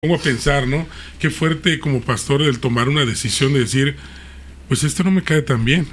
pongo a pensar, ¿no? Qué fuerte como pastor el tomar una decisión de decir, pues esto no me cae tan bien.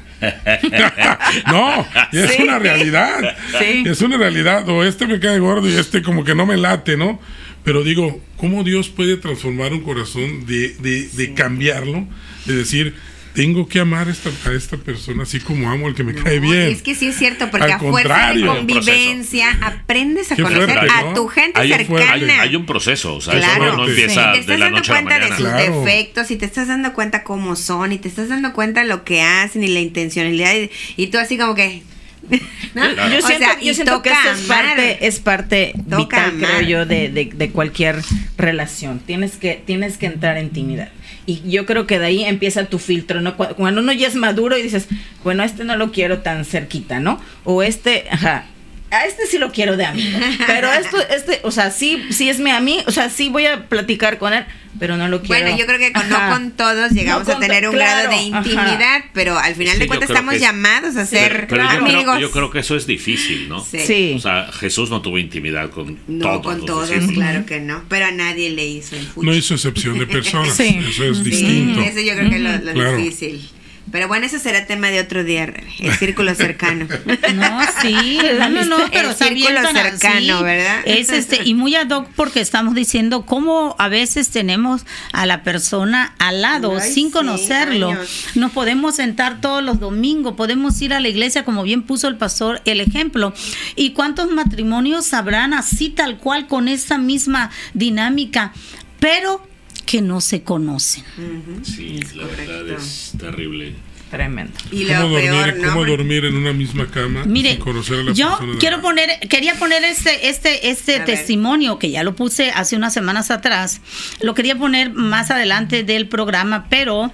No, es una realidad. Sí. Es una realidad. O este me cae gordo y este como que no me late, ¿no? Pero digo, ¿cómo Dios puede transformar un corazón de cambiarlo? De decir, tengo que amar a esta persona así como amo al que me cae bien. Es que sí es cierto, porque a fuerza de convivencia aprendes a conocer a tu gente cercana. Hay un proceso, o sea, claro, eso no empieza de la noche a la mañana. Te estás dando cuenta de sus defectos y te estás dando cuenta cómo son y te estás dando cuenta de lo que hacen y la intencionalidad y tú así como que... ¿no? Yo siento que eso es parte vital, creo yo, de cualquier relación. Tienes que entrar en intimidad. Y yo creo que de ahí empieza tu filtro, ¿no? Cuando uno ya es maduro y dices, bueno, no lo quiero tan cerquita, ¿no? O a este sí lo quiero de amigo. Pero o sea, sí es mi amigo, o sea, sí voy a platicar con él, pero no lo quiero. Bueno, yo creo que no con todos llegamos a tener un grado de intimidad, pero al final de cuentas estamos llamados a ser amigos. Yo creo que eso es difícil, ¿no? Sí. O sea, Jesús no tuvo intimidad con todos. No, con todos, claro que no. Pero a nadie le hizo el fuchi. No hizo excepción de personas. Sí. Eso es distinto. Eso yo creo que es lo difícil. Pero bueno, eso será tema de otro día, el círculo cercano. No, sí, no, pero el círculo cercano, ¿verdad? Es y muy ad hoc porque estamos diciendo cómo a veces tenemos a la persona al lado sin conocerlo. Nos podemos sentar todos los domingos, podemos ir a la iglesia, como bien puso el pastor el ejemplo. ¿Y cuántos matrimonios habrán así tal cual con esa misma dinámica? Pero que no se conocen. Sí, la verdad es terrible. Tremendo. Y ¿Cómo dormir en una misma cama? Mire, sin conocer a la yo persona? quería poner este testimonio que ya lo puse hace unas semanas atrás. Lo quería poner más adelante del programa, pero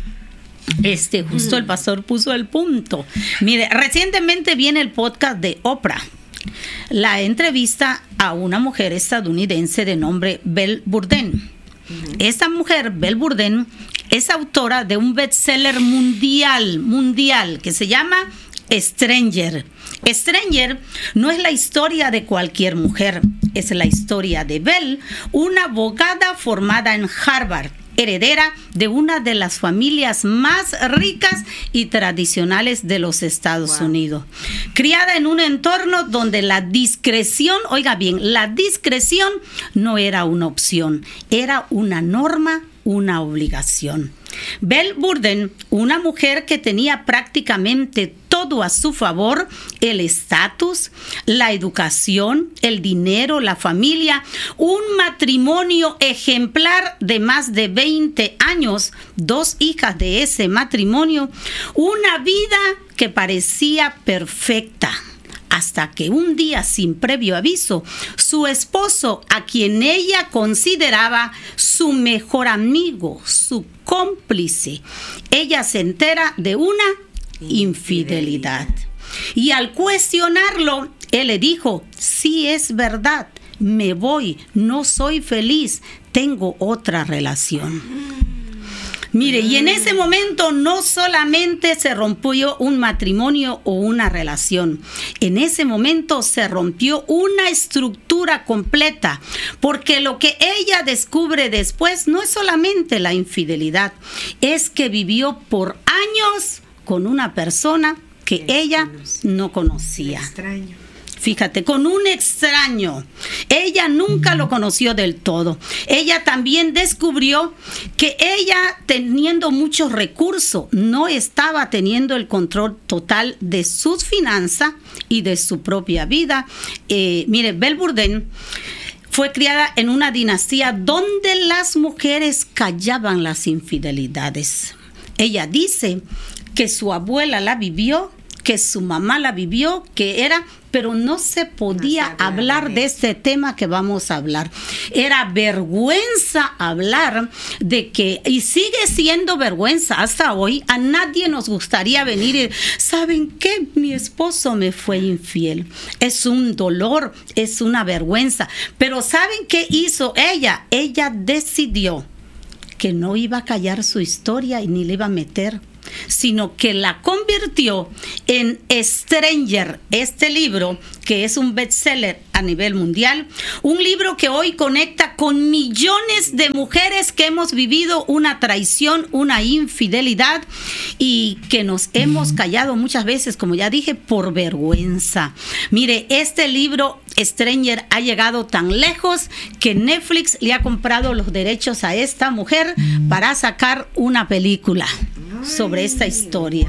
justo el pastor puso el punto. Mire, recientemente viene el podcast de Oprah. La entrevista a una mujer estadounidense de nombre Belle Bourdain. Esta mujer, Belle Bourdain, es autora de un bestseller mundial que se llama Stranger. Stranger no es la historia de cualquier mujer, es la historia de Belle, una abogada formada en Harvard, heredera de una de las familias más ricas y tradicionales de los Estados Unidos. Criada en un entorno donde la discreción, oiga bien, la discreción no era una opción, era una norma, una obligación. Belle Bourdain, una mujer que tenía prácticamente todo a su favor, el estatus, la educación, el dinero, la familia, un matrimonio ejemplar de más de 20 años, 2 hijas de ese matrimonio, una vida que parecía perfecta. Hasta que un día, sin previo aviso, su esposo, a quien ella consideraba su mejor amigo, su cómplice, ella se entera de una infidelidad. Y al cuestionarlo, él le dijo, sí es verdad, me voy, no soy feliz, tengo otra relación. Mire, y en ese momento no solamente se rompió un matrimonio o una relación, en ese momento se rompió una estructura completa, porque lo que ella descubre después no es solamente la infidelidad, es que vivió por años con una persona que ella no conocía. Extraño. Fíjate, con un extraño. Ella nunca lo conoció del todo. Ella también descubrió que ella, teniendo muchos recursos, no estaba teniendo el control total de sus finanzas y de su propia vida. Mire, Belle Bourdain fue criada en una dinastía donde las mujeres callaban las infidelidades. Ella dice que su abuela la vivió, que su mamá la vivió, pero no se podía hablar de este tema que vamos a hablar. Era vergüenza hablar de que, y sigue siendo vergüenza hasta hoy, a nadie nos gustaría venir y, ¿saben qué? Mi esposo me fue infiel. Es un dolor, es una vergüenza. Pero ¿saben qué hizo ella? Ella decidió que no iba a callar su historia y ni le iba a meter, sino que la convirtió en Stranger, este libro que es un bestseller a nivel mundial, un libro que hoy conecta con millones de mujeres que hemos vivido una traición, una infidelidad y que nos hemos callado muchas veces, como ya dije, por vergüenza. Mire, este libro Stranger ha llegado tan lejos que Netflix le ha comprado los derechos a esta mujer para sacar una película sobre esta historia.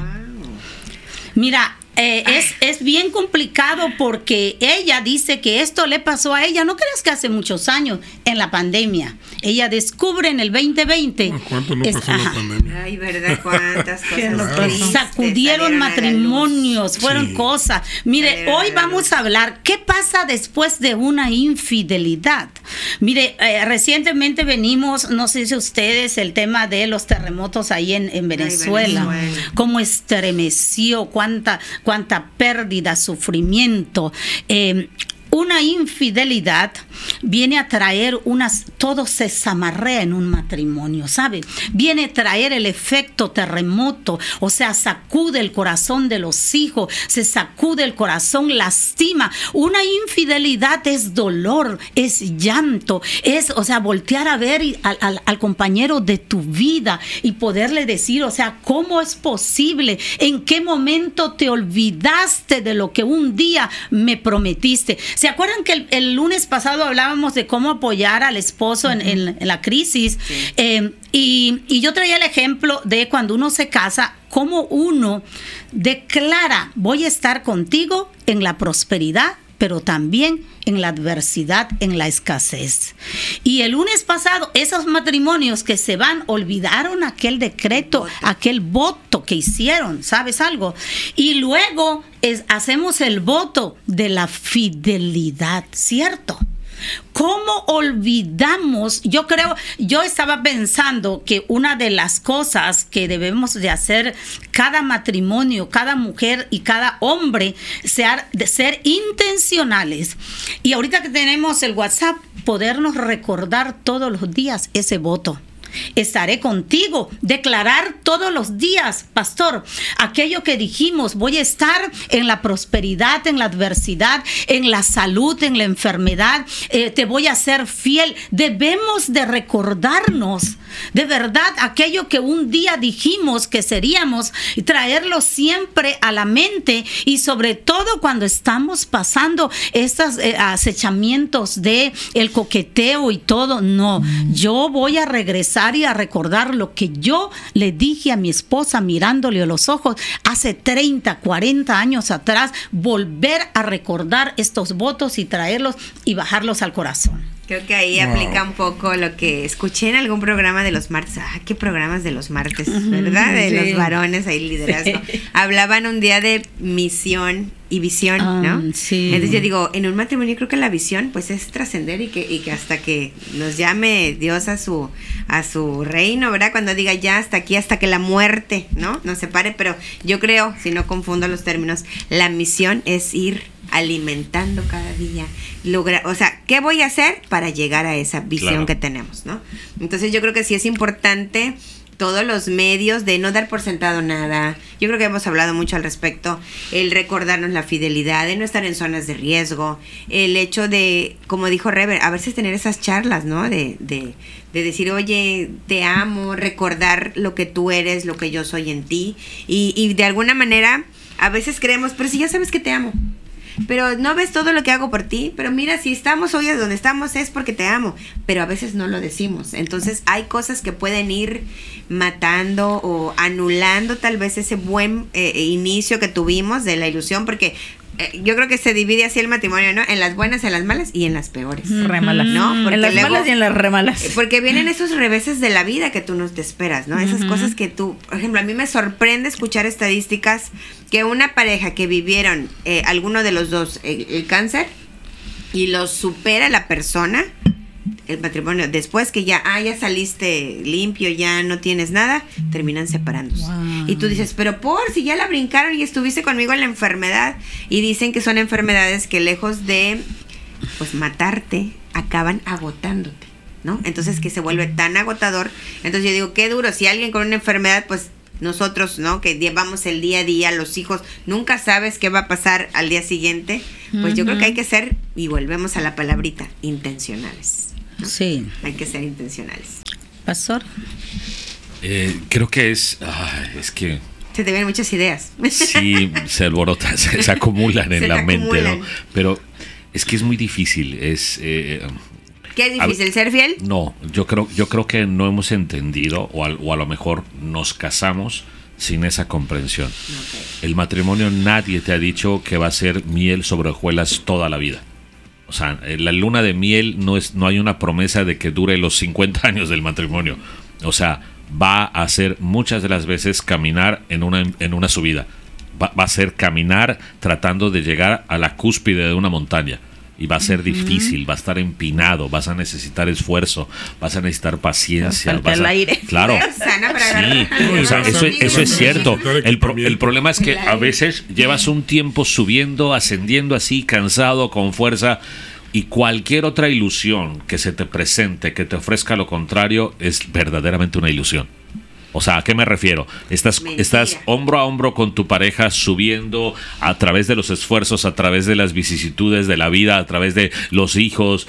Mira, es bien complicado porque ella dice que esto le pasó a ella, no creas que hace muchos años, en la pandemia. Ella descubre en el 2020. ¿Cuánto no pasó en la pandemia? Ay, ¿verdad? ¿Cuántas cosas? Sacudieron matrimonios, fueron cosas. Mire, hoy vamos a hablar, ¿qué pasa después de una infidelidad? Mire, recientemente venimos, no sé si ustedes, el tema de los terremotos ahí en Venezuela. Cómo estremeció, cuánta pérdida, sufrimiento. Una infidelidad viene a traer todo se zamarrea en un matrimonio, ¿sabe? Viene a traer el efecto terremoto, o sea, sacude el corazón de los hijos, se sacude el corazón, lastima. Una infidelidad es dolor, es llanto, o sea, voltear a ver al compañero de tu vida y poderle decir, o sea, ¿cómo es posible? ¿En qué momento te olvidaste de lo que un día me prometiste? ¿Se acuerdan que el lunes pasado hablábamos de cómo apoyar al esposo en la crisis? Sí. Y yo traía el ejemplo de cuando uno se casa, cómo uno declara, voy a estar contigo en la prosperidad, pero también en la adversidad, en la escasez. Y el lunes pasado, esos matrimonios que se van, olvidaron aquel decreto, aquel voto que hicieron, ¿sabes algo? Y luego hacemos el voto de la fidelidad, ¿cierto? ¿Cómo olvidamos? Yo estaba pensando que una de las cosas que debemos de hacer cada matrimonio, cada mujer y cada hombre, de ser intencionales. Y ahorita que tenemos el WhatsApp, podernos recordar todos los días ese voto. Estaré contigo, declarar todos los días, pastor, aquello que dijimos, voy a estar en la prosperidad, en la adversidad, en la salud, en la enfermedad, te voy a ser fiel. Debemos de recordarnos de verdad aquello que un día dijimos que seríamos, y traerlo siempre a la mente, y sobre todo cuando estamos pasando estos acechamientos de el coqueteo y todo. No, yo voy a regresar y a recordar lo que yo le dije a mi esposa mirándole a los ojos hace 30, 40 años atrás, volver a recordar estos votos y traerlos y bajarlos al corazón. Creo que ahí aplica un poco lo que escuché en algún programa de los martes. ¿Qué programas de los martes, verdad? De los varones, ahí liderazgo. Hablaban un día de misión y visión, ¿no? Sí. Entonces yo digo, en un matrimonio creo que la visión pues es trascender y que hasta que nos llame Dios a su reino, ¿verdad? Cuando diga ya hasta aquí, hasta que la muerte, ¿no? Nos separe, pero yo creo, si no confundo los términos, la misión es ir alimentando cada día, o sea, ¿qué voy a hacer para llegar a esa visión que tenemos, ¿no? Entonces yo creo que sí es importante todos los medios de no dar por sentado nada. Yo creo que hemos hablado mucho al respecto, el recordarnos la fidelidad, de no estar en zonas de riesgo, el hecho de, como dijo Rever, a veces tener esas charlas, ¿no? De decir, oye, te amo, recordar lo que tú eres, lo que yo soy en ti, y de alguna manera a veces creemos, pero si ya sabes que te amo, pero no ves todo lo que hago por ti, pero mira, si estamos hoy donde estamos es porque te amo, pero a veces no lo decimos. Entonces hay cosas que pueden ir matando o anulando tal vez ese buen inicio que tuvimos de la ilusión, porque yo creo que se divide así el matrimonio, ¿no? En las buenas, en las malas y en las peores. Remalas. ¿No? Porque en las malas y en las remalas. Porque vienen esos reveses de la vida que tú no te esperas, ¿no? Esas cosas que tú, por ejemplo, a mí me sorprende escuchar estadísticas que una pareja que vivieron alguno de los dos el cáncer y lo supera la persona, el matrimonio, después que ya saliste limpio, ya no tienes nada, terminan separándose. Wow. Y tú dices, pero si ya la brincaron y estuviste conmigo en la enfermedad. Y dicen que son enfermedades que lejos de pues matarte, acaban agotándote, ¿no? Entonces que se vuelve tan agotador. Entonces yo digo, qué duro, si alguien con una enfermedad pues nosotros, ¿no? Que llevamos el día a día, los hijos, nunca sabes qué va a pasar al día siguiente. Pues yo creo que hay que ser, y volvemos a la palabrita, intencionales, ¿no? Sí. Hay que ser intencionales. Pastor. Creo que es que... Se te ven muchas ideas. Sí, se alborotan, se acumulan en la mente, ¿no? Pero es que es muy difícil. ¿Qué es difícil, ser fiel? No, yo creo que no hemos entendido, o a lo mejor nos casamos sin esa comprensión. Okay. El matrimonio, nadie te ha dicho que va a ser miel sobre hojuelas toda la vida. O sea, la luna de miel no hay una promesa de que dure los 50 años del matrimonio. O sea, va a ser muchas de las veces caminar en una subida. Va a ser caminar tratando de llegar a la cúspide de una montaña. Y va a ser difícil, va a estar empinado, vas a necesitar esfuerzo, vas a necesitar paciencia. El aire. Claro. Sí, o sea, eso es cierto. El problema es que a veces llevas un tiempo subiendo, ascendiendo así, cansado, con fuerza, y cualquier otra ilusión que se te presente, que te ofrezca lo contrario, es verdaderamente una ilusión. O sea, ¿a qué me refiero? Estás hombro a hombro con tu pareja, subiendo a través de los esfuerzos, a través de las vicisitudes de la vida, a través de los hijos,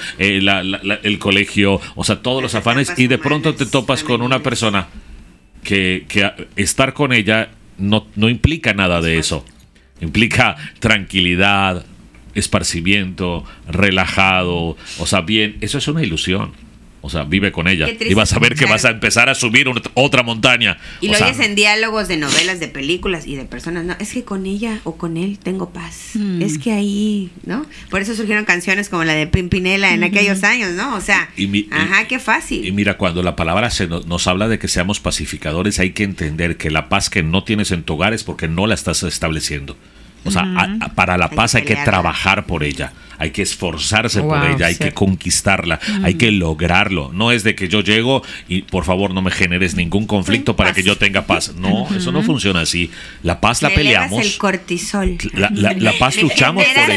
el colegio, o sea, todos los afanes, y de pronto te topas con una persona que estar con ella no implica nada de eso. Implica tranquilidad, esparcimiento, relajado, o sea, bien, eso es una ilusión. O sea, vive con ella y vas a ver que vas a empezar a subir otra montaña. Y lo oyes en diálogos de novelas, de películas y de personas. No, es que con ella o con él tengo paz. Es que ahí, ¿no? Por eso surgieron canciones como la de Pimpinela en aquellos años, ¿no? O sea, qué fácil. Y mira, cuando la palabra nos habla de que seamos pacificadores, hay que entender que la paz que no tienes en tu hogar es porque no la estás estableciendo. O sea, para la paz hay que trabajar por ella, hay que esforzarse por ella, hay que conquistarla, hay que lograrlo. No es de que yo llego y por favor no me generes ningún conflicto para que yo tenga paz. No, eso no funciona así. La paz la peleamos. El cortisol. La paz luchamos por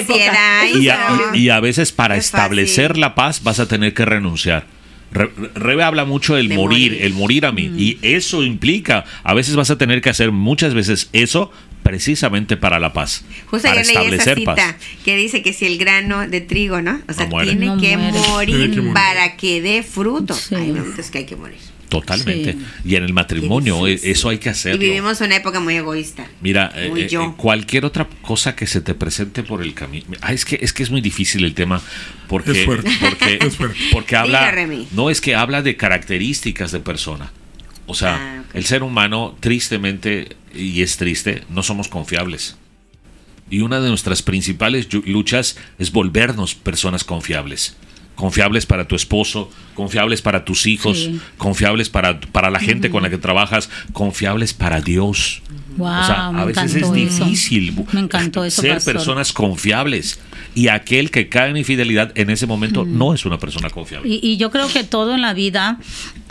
ella. Y a veces para establecer la paz vas a tener que renunciar. Rebe habla mucho del morir a mí. Y eso implica, a veces vas a tener que hacer muchas veces eso precisamente para la paz. Justo para establecer esa cita paz. Que dice que si el grano de trigo, ¿no? O sea, tiene que morir para que dé fruto. Sí. Hay momentos que hay que morir. Totalmente. Sí. Y en el matrimonio eso hay que hacerlo. Y vivimos una época muy egoísta. Mira, cualquier otra cosa que se te presente por el camino. Es que es muy difícil el tema porque es fuerte. Porque habla habla de características de persona. O sea, el ser humano, tristemente, y es triste, no somos confiables. Y una de nuestras principales luchas es volvernos personas confiables. Confiables para tu esposo, confiables para tus hijos, confiables para la gente con la que trabajas, confiables para Dios. Wow, o sea, a veces es difícil ser pastor. Personas confiables. Y aquel que cae en infidelidad en ese momento no es una persona confiable. Y yo creo que todo en la vida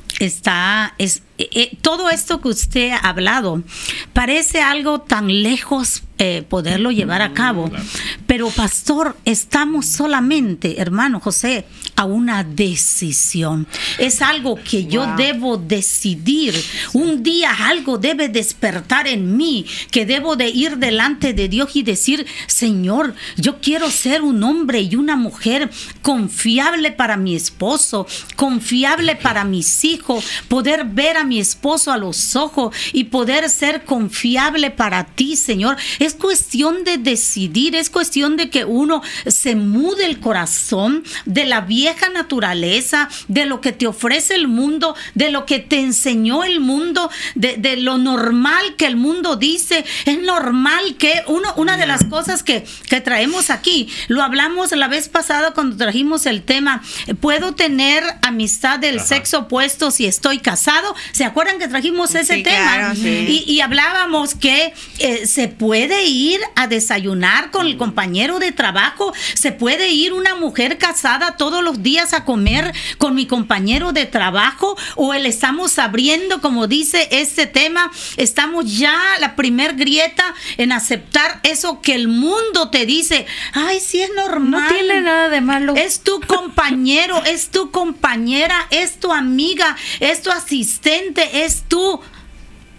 todo esto que usted ha hablado parece algo tan lejos poderlo llevar a cabo, pero pastor, estamos solamente, hermano José, a una decisión. Es algo que yo debo decidir. Un día algo debe despertar en mí, que debo de ir delante de Dios y decir: Señor, yo quiero ser un hombre y una mujer confiable para mi esposo, confiable para mis hijos, poder ver a mi esposo a los ojos y poder ser confiable para ti, Señor. Es cuestión de decidir, es cuestión de que uno se mude el corazón de la vieja naturaleza, de lo que te ofrece el mundo, de lo que te enseñó el mundo, de lo normal que el mundo dice. Es normal que una de las cosas que traemos aquí, lo hablamos la vez pasada cuando trajimos el tema, ¿puedo tener amistad del sexo opuesto si estoy casado? ¿Se acuerdan que trajimos ese tema? Claro, sí. Y hablábamos que se puede ir a desayunar con el compañero de trabajo, se puede ir una mujer casada todos los días a comer con mi compañero de trabajo, o le estamos abriendo, como dice este tema, estamos ya la primer grieta en aceptar eso que el mundo te dice: ay, sí, es normal, no tiene nada de malo, es tu compañero, es tu compañera, es tu amiga, es tu asistente, es tu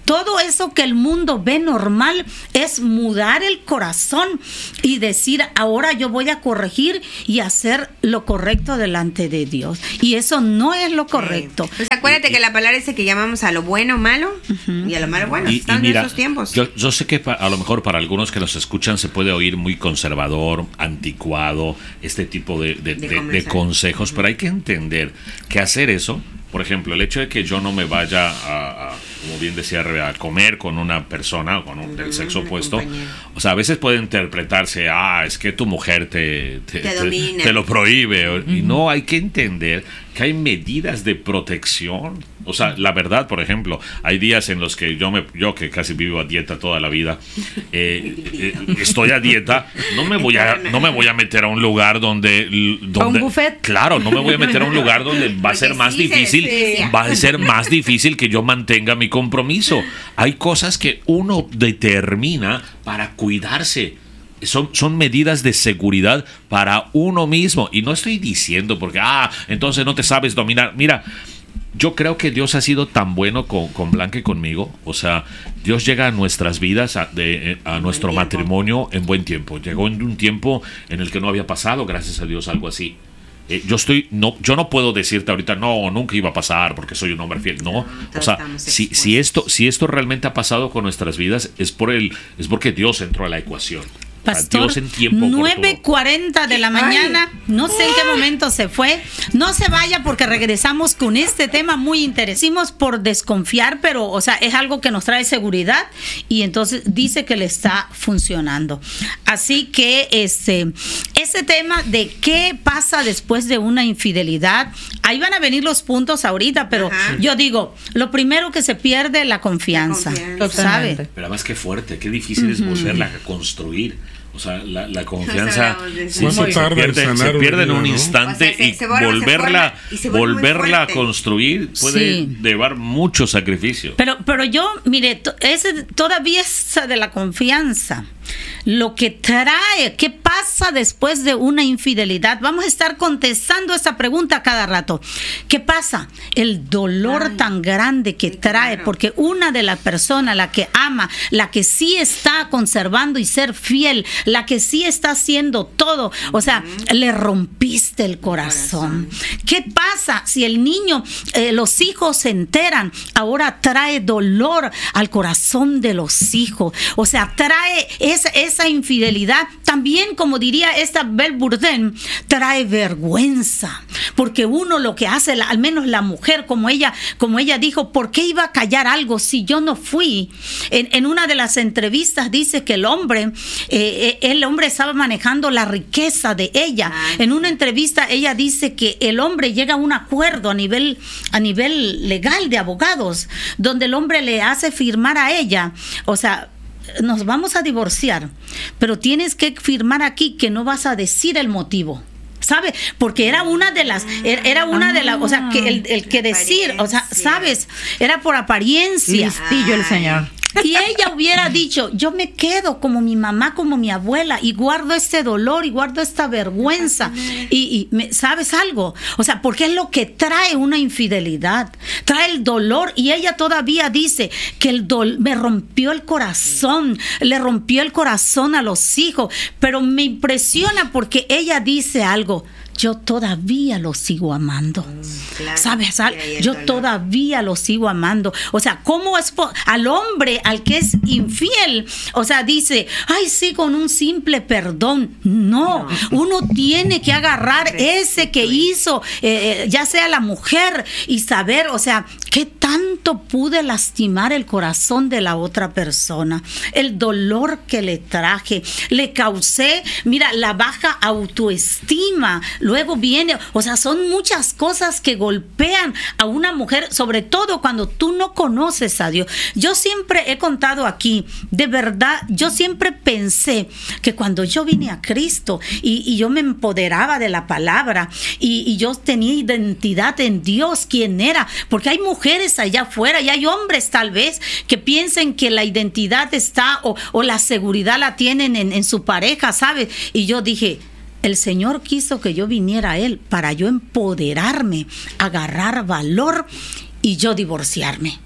todo eso que el mundo ve normal es mudar el corazón y decir, ahora yo voy a corregir y hacer lo correcto delante de Dios. Y eso no es lo correcto. Pues acuérdate que la palabra dice que llamamos a lo bueno malo y a lo malo bueno. Están en esos tiempos. Yo sé que a lo mejor para algunos que nos escuchan se puede oír muy conservador, anticuado, este tipo de consejos, pero hay que entender que hacer eso, por ejemplo, el hecho de que yo no me vaya a como bien decía Rebe, a comer con una persona o del sexo opuesto, o sea, a veces puede interpretarse, es que tu mujer te lo prohíbe, y no, hay que entender que hay medidas de protección. O sea, la verdad, por ejemplo, hay días en los que yo que casi vivo a dieta toda la vida, estoy a dieta, no me voy a meter a un lugar donde ¿a un buffet? Claro, no me voy a meter a un lugar donde va a ser más difícil, va a ser más difícil que yo mantenga mi compromiso. Hay cosas que uno determina para cuidarse. Son medidas de seguridad para uno mismo. Y no estoy diciendo porque, entonces no te sabes dominar. Mira, yo creo que Dios ha sido tan bueno con Blanca y conmigo. O sea, Dios llega a nuestras vidas, a nuestro matrimonio en buen tiempo. Llegó en un tiempo en el que no había pasado, gracias a Dios, algo así. Yo no puedo decirte ahorita, no, nunca iba a pasar porque soy un hombre fiel. No, o sea, si esto realmente ha pasado con nuestras vidas, es porque Dios entró a la ecuación. Pastor, 9:40 de la mañana, no sé en qué momento se fue. No se vaya porque regresamos con este tema muy interesante por desconfiar, pero, o sea, es algo que nos trae seguridad y entonces dice que le está funcionando. Así que ese tema de qué pasa después de una infidelidad, ahí van a venir los puntos ahorita, pero yo digo, lo primero que se pierde es la confianza. ¿Sabe? Pero además qué fuerte, qué difícil es volverla a construir. O sea, la confianza se pierde en un instante, y volverla a construir puede llevar mucho sacrificio. Pero yo, mire, todavía es de la confianza. Lo que trae, ¿qué pasa después de una infidelidad? Vamos a estar contestando esa pregunta cada rato. ¿Qué pasa? El dolor tan grande que trae, porque una de las personas, la que ama, la que sí está conservando y ser fiel, la que sí está haciendo todo, o sea, le rompiste el corazón. ¿Qué pasa si el niño, los hijos se enteran? Ahora trae dolor al corazón de los hijos. O sea, trae esa infidelidad. También, como diría esta Belle Bourdain, trae vergüenza. Porque uno lo que hace, al menos la mujer, como ella dijo, ¿por qué iba a callar algo si yo no fui? En una de las entrevistas dice que el hombre estaba manejando la riqueza de ella. En una entrevista ella dice que el hombre llega a un acuerdo a nivel legal de abogados, donde el hombre le hace firmar a ella, o sea, nos vamos a divorciar, pero tienes que firmar aquí que no vas a decir el motivo. ¿Sabe? Porque era una de las, o sea, que el que decir, o sea, ¿sabes? Era por apariencia. Listillo el señor. Y ella hubiera dicho, yo me quedo como mi mamá, como mi abuela, y guardo este dolor y guardo esta vergüenza. ¿Sabes algo? O sea, porque es lo que trae una infidelidad. Trae el dolor, y ella todavía dice que me rompió el corazón, le rompió el corazón a los hijos. Pero me impresiona porque ella dice algo: yo todavía lo sigo amando. Claro, ¿sabes? Yo todavía lo sigo amando. O sea, ¿cómo es al hombre, al que es infiel? O sea, dice, sí, con un simple perdón. No, uno tiene que agarrar ese que hizo, ya sea la mujer, y saber, o sea, qué tanto pude lastimar el corazón de la otra persona. El dolor que le traje, le causé, mira, la baja autoestima. Luego viene, o sea, son muchas cosas que golpean a una mujer, sobre todo cuando tú no conoces a Dios. Yo siempre he contado aquí, de verdad, yo siempre pensé que cuando yo vine a Cristo y yo me empoderaba de la palabra y yo tenía identidad en Dios, quién era, porque hay mujeres allá afuera y hay hombres tal vez que piensen que la identidad está o la seguridad la tienen en su pareja, ¿sabes? Y yo dije, el Señor quiso que yo viniera a Él para yo empoderarme, agarrar valor y yo divorciarme.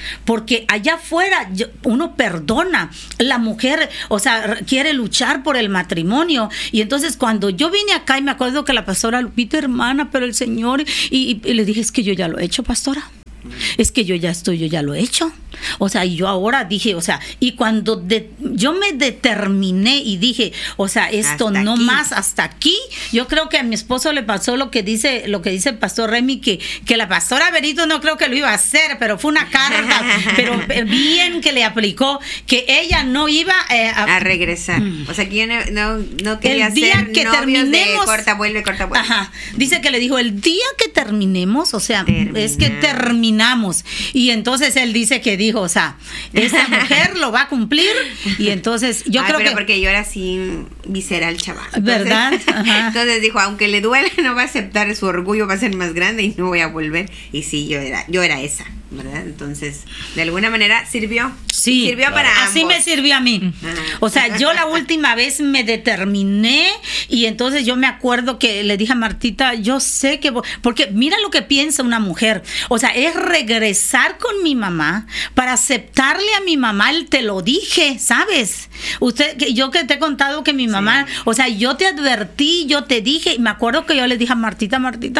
porque allá afuera uno perdona, la mujer, o sea, quiere luchar por el matrimonio. Y entonces cuando yo vine acá, y me acuerdo que la pastora Lupita, hermana, pero el Señor, y le dije, es que yo ya lo he hecho, pastora. Es que yo ya lo he hecho. O sea, y yo ahora dije, o sea, y cuando yo me determiné y dije, o sea, esto hasta no aquí. Más hasta aquí, yo creo que a mi esposo le pasó lo que dice el pastor Remy, que la pastora Berito no creo que lo iba a hacer, pero fue una carga, pero bien que le aplicó, que ella no iba a regresar. O sea, que no quería el día ser que novios terminemos, de corta vuelve. Ajá, dice que le dijo, el día que terminemos, o sea, es que terminamos. Y entonces él dice que dijo, o sea, esa mujer lo va a cumplir. Y entonces yo creo que porque yo era así visceral, chaval. ¿Verdad? Ajá. Entonces dijo, aunque le duele, no va a aceptar, su orgullo va a ser más grande y no voy a volver. Y sí, yo era esa, ¿verdad? Entonces, de alguna manera sirvió. Sí, sirvió para así ambos. Me sirvió a mí. O sea, yo la última vez me determiné y entonces yo me acuerdo que le dije a Martita, yo sé que porque mira lo que piensa una mujer. O sea, es regresar con mi mamá para aceptarle a mi mamá el te lo dije, ¿sabes? Yo que te he contado que mi mamá, sí. O sea, yo te advertí, yo te dije, y me acuerdo que yo le dije a Martita,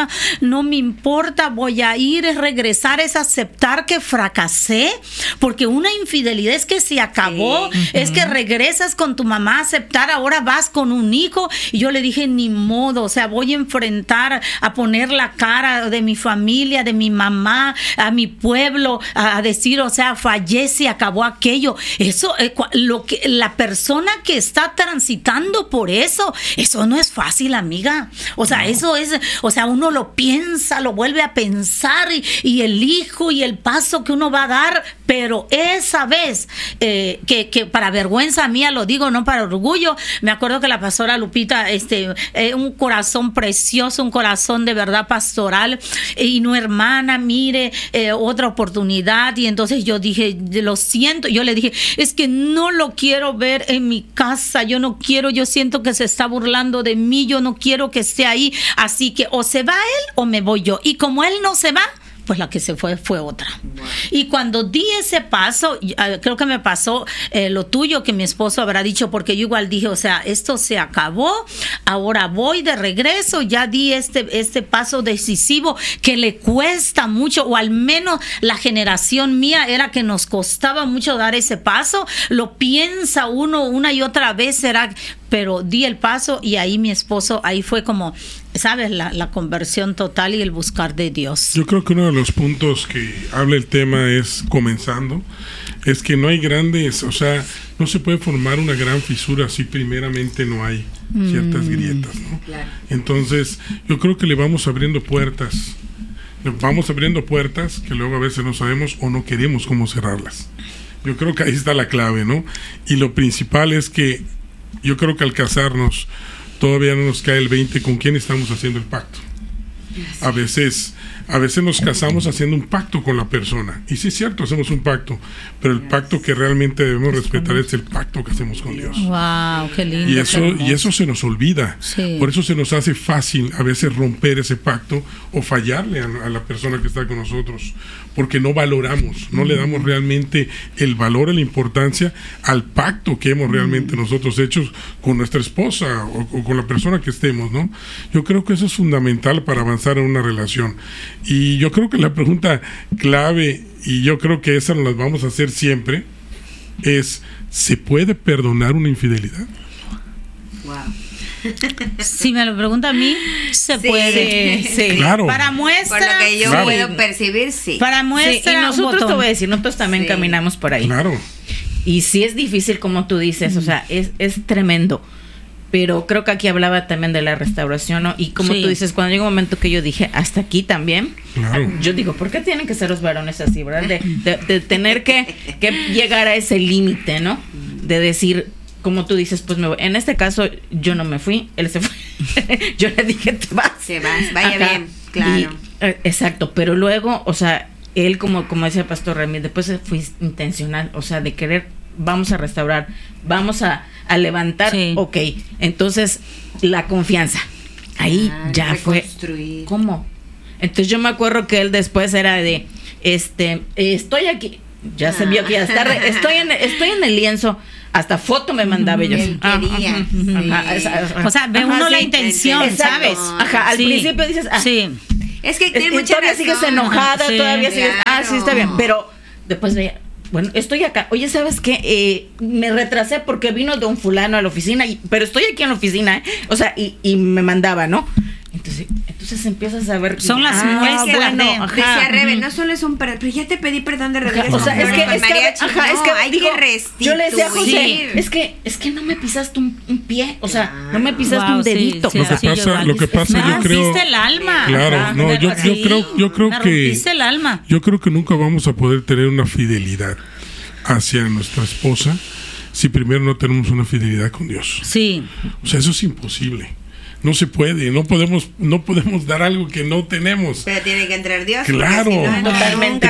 no me importa, voy a ir, es regresar, es aceptar que fracasé, porque una infidelidad es que se acabó, sí. Es que regresas con tu mamá a aceptar, ahora vas con un hijo, y yo le dije, ni modo, o sea, voy a enfrentar, a poner la cara de mi familia, de mi mamá, a mi pueblo, a decir, o sea, fallece, acabó aquello. Eso, lo que la persona que está transitando por eso no es fácil, amiga. O sea, no. Eso es, o sea, uno lo piensa, lo vuelve a pensar y el hijo y el paso que uno va a dar, pero esa vez, que para vergüenza mía lo digo, no para orgullo, me acuerdo que la pastora Lupita, un corazón precioso, un corazón de verdad pastoral, y no, hermana, mire, otra oportunidad. Y entonces yo dije, lo siento, yo le dije, es que no lo quiero ver en mi casa, yo siento que se está burlando de mí, yo no quiero que esté ahí, así que o se va él o me voy yo. Y como él no se va, pues la que se fue otra. Wow. Y cuando di ese paso, creo que me pasó lo tuyo que mi esposo habrá dicho, porque yo igual dije, o sea, esto se acabó, ahora voy de regreso, ya di este paso decisivo que le cuesta mucho, o al menos la generación mía era que nos costaba mucho dar ese paso, lo piensa uno una y otra vez, pero di el paso y ahí mi esposo, ahí fue como, ¿sabes? La conversión total y el buscar de Dios. Yo creo que uno de los puntos que habla el tema es que no hay grandes, o sea, no se puede formar una gran fisura si primeramente no hay ciertas grietas, ¿no? Claro. Entonces, yo creo que le vamos abriendo puertas que luego a veces no sabemos o no queremos cómo cerrarlas. Yo creo que ahí está la clave, ¿no? Y lo principal es que yo creo que al casarnos todavía no nos cae el 20 con quién estamos haciendo el pacto. A veces nos casamos haciendo un pacto con la persona. Y sí es cierto, hacemos un pacto, pero el pacto que realmente debemos respetar es el pacto que hacemos con Dios. Wow, qué lindo. Y eso se nos olvida. Sí. Por eso se nos hace fácil a veces romper ese pacto o fallarle a la persona que está con nosotros, porque no valoramos, no le damos realmente el valor, la importancia al pacto que hemos realmente nosotros hecho con nuestra esposa o con la persona que estemos, ¿no? Yo creo que eso es fundamental para avanzar en una relación. Y yo creo que la pregunta clave, y yo creo que esa nos la vamos a hacer siempre, es: ¿se puede perdonar una infidelidad? Wow. Si me lo pregunta a mí, se puede. Sí. Claro. Para muestra, por lo que yo claro. puedo percibir, sí. Para muestra, sí, y nosotros te voy a decir, nosotros también caminamos por ahí. Claro. Y sí es difícil, como tú dices, o sea, es tremendo. Pero creo que aquí hablaba también de la restauración, ¿no? Y como tú dices, cuando llega un momento que yo dije, hasta aquí también, claro. Yo digo, ¿por qué tienen que ser los varones así, verdad? De tener que llegar a ese límite, ¿no? De decir, como tú dices, pues me voy. En este caso, yo no me fui, él se fue. Yo le dije, te vas. Se vas, vaya acá. Bien, claro. Exacto, pero luego, o sea, él, como decía el pastor Remy, después fue intencional, o sea, de querer, vamos a restaurar, vamos a levantar, ok. Entonces, la confianza, ahí ya fue. ¿Cómo? Entonces yo me acuerdo que él después era de, estoy aquí, ya se vio que ya está, estoy en el lienzo. Hasta foto me mandaba ellos. O sea, ve uno la intención, ¿sabes? Ajá, al principio dices, sí. Es que tiene mucha todavía razón. sigues enojada, todavía sigues, claro. sí, está bien, pero después veía, bueno, estoy acá. Oye, ¿sabes qué? Me retrasé porque vino de un fulano a la oficina, pero estoy aquí en la oficina, O sea, y me mandaba, ¿no? Entonces empiezas a ver. Son las muestras decía Rebe, no solo es un perdón, pero ya te pedí perdón de rodillas. O sea, es que hay que restituir. Yo le decía a José, es que no me pisaste un pie, o sea, no me pisaste un dedito. Lo que pasa, yo creo. Me el alma. Claro, no, yo creo que. El alma. Yo creo que nunca vamos a poder tener una fidelidad hacia nuestra esposa si primero no tenemos una fidelidad con Dios. Sí. O sea, eso es imposible. No se puede, no podemos dar algo que no tenemos. Pero tiene que entrar Dios. Claro, si no, totalmente.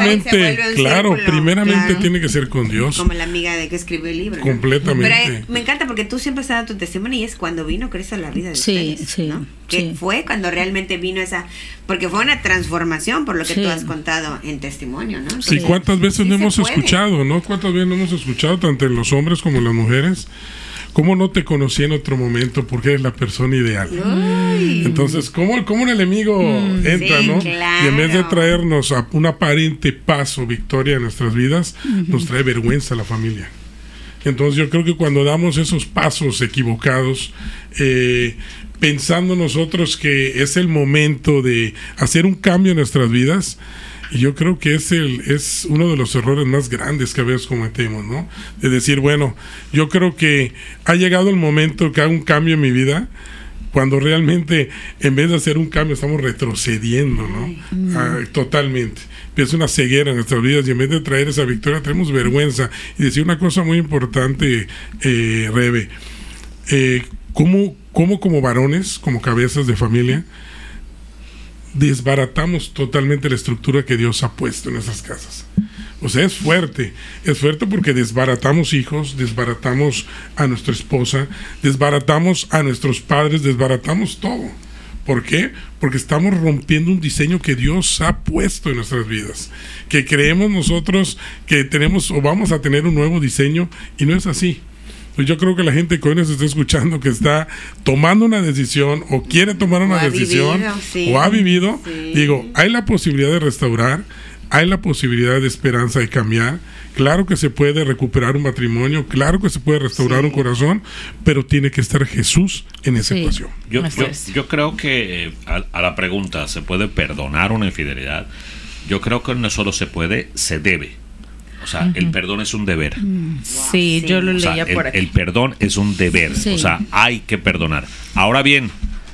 Primeramente tiene que ser con Dios. Como la amiga de que escribió el libro. Completamente. Pero me encanta porque tú siempre has dado tu testimonio y es cuando vino Cristo a la vida de ustedes, ¿no? Que fue cuando realmente vino esa, porque fue una transformación por lo que tú has contado en testimonio, ¿no? Entonces, sí, ¿cuántas veces no hemos escuchado, no? ¿Cuántas veces no hemos escuchado, tanto en los hombres como en las mujeres? ¿Cómo no te conocí en otro momento? Porque eres la persona ideal. Entonces, ¿cómo el enemigo entra, no? Claro. Y en vez de traernos a un aparente paz o victoria en nuestras vidas, nos trae vergüenza a la familia. Entonces, yo creo que cuando damos esos pasos equivocados, pensando nosotros que es el momento de hacer un cambio en nuestras vidas, y yo creo que es uno de los errores más grandes que a veces cometemos, ¿no? De decir, bueno, yo creo que ha llegado el momento que haga un cambio en mi vida, cuando realmente en vez de hacer un cambio estamos retrocediendo, ¿no? Totalmente. Es una ceguera en nuestras vidas y en vez de traer esa victoria traemos vergüenza. Y decir una cosa muy importante, Rebe, ¿cómo como varones, como cabezas de familia, desbaratamos totalmente la estructura que Dios ha puesto en nuestras casas? O sea, es fuerte porque desbaratamos hijos, desbaratamos a nuestra esposa, desbaratamos a nuestros padres, desbaratamos todo. ¿Por qué? Porque estamos rompiendo un diseño que Dios ha puesto en nuestras vidas, que creemos nosotros que tenemos o vamos a tener un nuevo diseño, y no es así. Pues yo creo que la gente que hoy nos está escuchando, que está tomando una decisión o quiere tomar una decisión o ha vivido, digo, hay la posibilidad de restaurar, hay la posibilidad de esperanza de cambiar. Claro que se puede recuperar un matrimonio, claro que se puede restaurar un corazón, pero tiene que estar Jesús en esa ecuación. Yo creo que a la pregunta, ¿se puede perdonar una infidelidad? Yo creo que no solo se puede, se debe. O sea, el perdón es un deber. Sí, yo lo leía por aquí. El perdón es un deber. O sea, hay que perdonar. Ahora bien,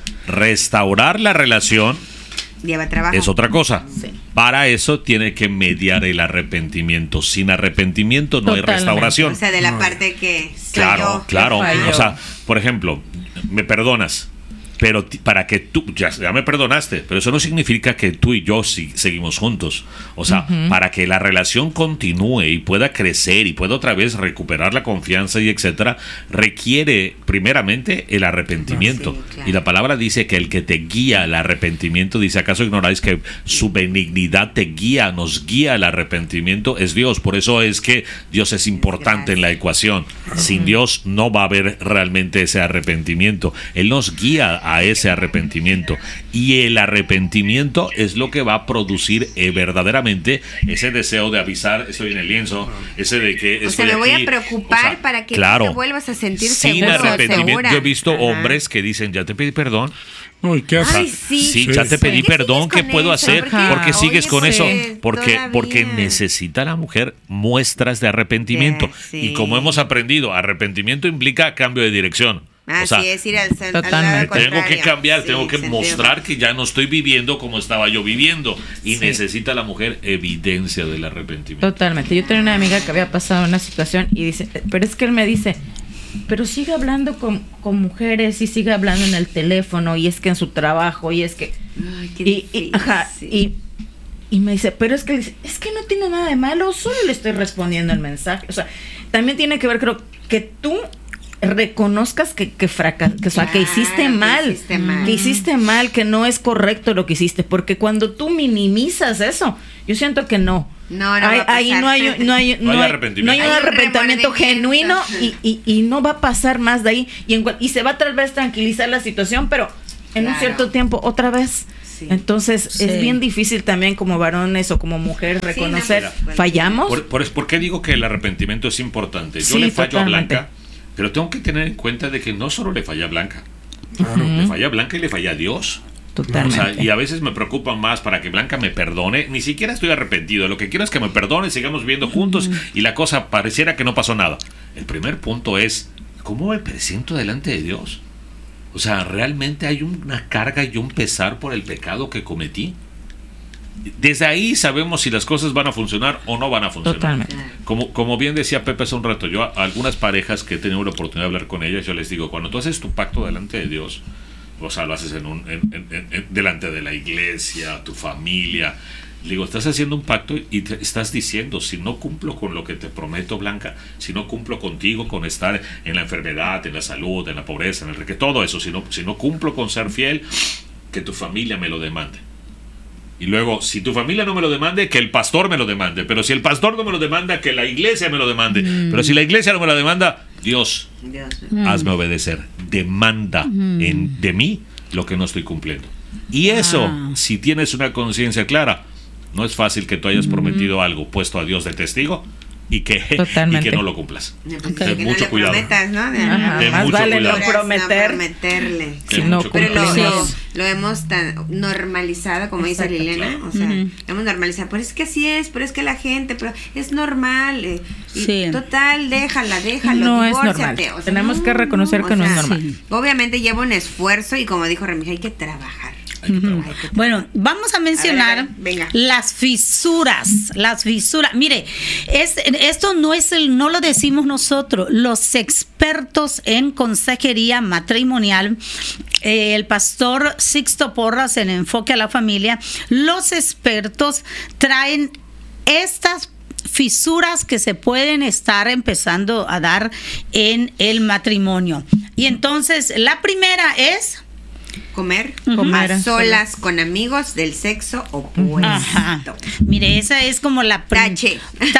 restaurar la relación lleva trabajo. Es otra cosa. Para eso tiene que mediar el arrepentimiento. Sin arrepentimiento no hay restauración. O sea, de la parte que claro. O sea, por ejemplo, me perdonas, pero para que tú, ya me perdonaste, pero eso no significa que tú y yo seguimos juntos. O sea, para que la relación continúe y pueda crecer y pueda otra vez recuperar la confianza y etcétera, requiere primeramente el arrepentimiento. Claro. Y la palabra dice que el que te guía al arrepentimiento, dice, ¿acaso ignoráis que su benignidad te guía, nos guía al arrepentimiento? Es Dios. Por eso es que Dios es importante en la ecuación. Sin Dios no va a haber realmente ese arrepentimiento. Él nos guía a ese arrepentimiento, y el arrepentimiento es lo que va a producir verdaderamente ese deseo de avisar, estoy en el lienzo, ese de que estoy me voy aquí a preocupar, para que no te vuelvas a sentir sin arrepentimiento. Yo he visto hombres que dicen, ya te pedí perdón. No, ¿y qué haces? Ya te pedí perdón, ¿qué puedo hacer? ¿Por qué sigues con eso? Porque necesita la mujer muestras de arrepentimiento. Y como hemos aprendido, arrepentimiento implica cambio de dirección. O sea, es ir al tengo que cambiar, tengo que mostrar que ya no estoy viviendo como estaba yo viviendo. Y necesita la mujer evidencia del arrepentimiento. Totalmente. Yo tenía una amiga que había pasado una situación y dice, pero es que él me dice, pero sigue hablando con mujeres y sigue hablando en el teléfono y es que en su trabajo y es que... Y me dice, pero es que no tiene nada de malo, solo le estoy respondiendo el mensaje. O sea, también tiene que ver, creo, que tú reconozcas que hiciste mal, que no es correcto lo que hiciste, porque cuando tú minimizas eso, yo siento que no No ahí no hay arrepentimiento. No hay un arrepentimiento genuino y no va a pasar más de ahí. Y se va tal vez tranquilizar la situación, pero en un cierto tiempo otra vez. Sí. Entonces es bien difícil también como varones o como mujer reconocer, fallamos. ¿Por qué digo que el arrepentimiento es importante? Yo le fallo totalmente a Blanca, pero tengo que tener en cuenta de que no solo le falla a Blanca, le falla a Blanca y le falla a Dios. Totalmente. O sea, y a veces me preocupa más para que Blanca me perdone. Ni siquiera estoy arrepentido. Lo que quiero es que me perdone, sigamos viviendo juntos y la cosa pareciera que no pasó nada. El primer punto es, ¿cómo me presento delante de Dios? O sea, ¿realmente hay una carga y un pesar por el pecado que cometí? Desde ahí sabemos si las cosas van a funcionar o no van a funcionar. Totalmente. Como bien decía Pepe hace un rato, yo a algunas parejas que he tenido la oportunidad de hablar con ellas, yo les digo, cuando tú haces tu pacto delante de Dios, o sea, lo haces delante de la iglesia, tu familia, digo, estás haciendo un pacto y te estás diciendo, si no cumplo con lo que te prometo, Blanca, si no cumplo contigo con estar en la enfermedad, en la salud, en la pobreza, en el riqueza, todo eso, si no cumplo con ser fiel, que tu familia me lo demande. Y luego, si tu familia no me lo demande, que el pastor me lo demande. Pero si el pastor no me lo demanda, que la iglesia me lo demande. Pero si la iglesia no me lo demanda, Dios, hazme obedecer. Demanda de mí lo que no estoy cumpliendo. Y eso, si tienes una conciencia clara, no es fácil que tú hayas prometido algo puesto a Dios de testigo y que no lo cumplas. Ten mucho cuidado. Más vale no prometerle. Pero lo hemos tan normalizado, como dice Liliana. O sea, hemos normalizado. Pero es que así es, pero es que la gente, pero es normal. Total, déjalo. No es normal. O sea, tenemos que reconocer que no es normal. Sí. Obviamente lleva un esfuerzo y como dijo Remigio, hay que trabajar. Bueno, vamos a mencionar las fisuras. Mire, esto no lo decimos nosotros, los expertos en consejería matrimonial, el pastor Sixto Porras en Enfoque a la Familia, los expertos traen estas fisuras que se pueden estar empezando a dar en el matrimonio. Y entonces, la primera es comer a solas con amigos del sexo opuesto. Mire, esa es como la tache.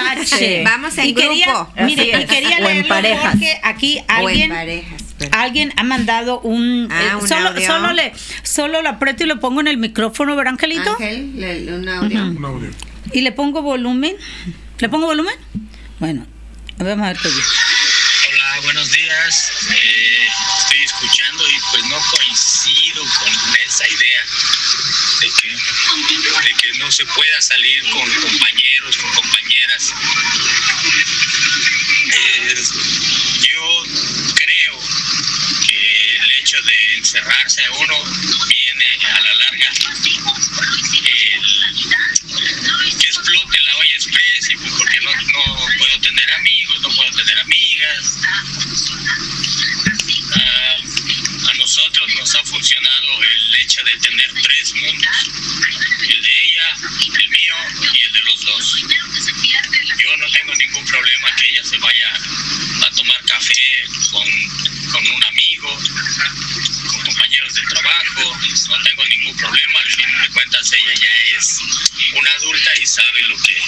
Vamos en grupo. Quería leerlo porque aquí alguien ha mandado un solo lo aprieto y lo pongo en el micrófono, ¿verdad, Angelito? Un audio. Y le pongo volumen. ¿Le pongo volumen? Bueno, vamos a ver qué dice. Hola, buenos días. Estoy escuchando y pues no coincido con esa idea de que no se pueda salir con compañeros, con compañeras. Yo creo que el hecho de encerrarse uno viene a la larga que explote la olla express, porque no puedo tener amigos, no puedo tener amigas. A nosotros nos ha funcionado el hecho de tener 3 mundos, el de ella, el mío y el de los dos. Yo no tengo ningún problema que ella se vaya a tomar café con un amigo, con compañeros de trabajo, no tengo ningún problema. Al fin de cuentas ella ya es una adulta y sabe lo que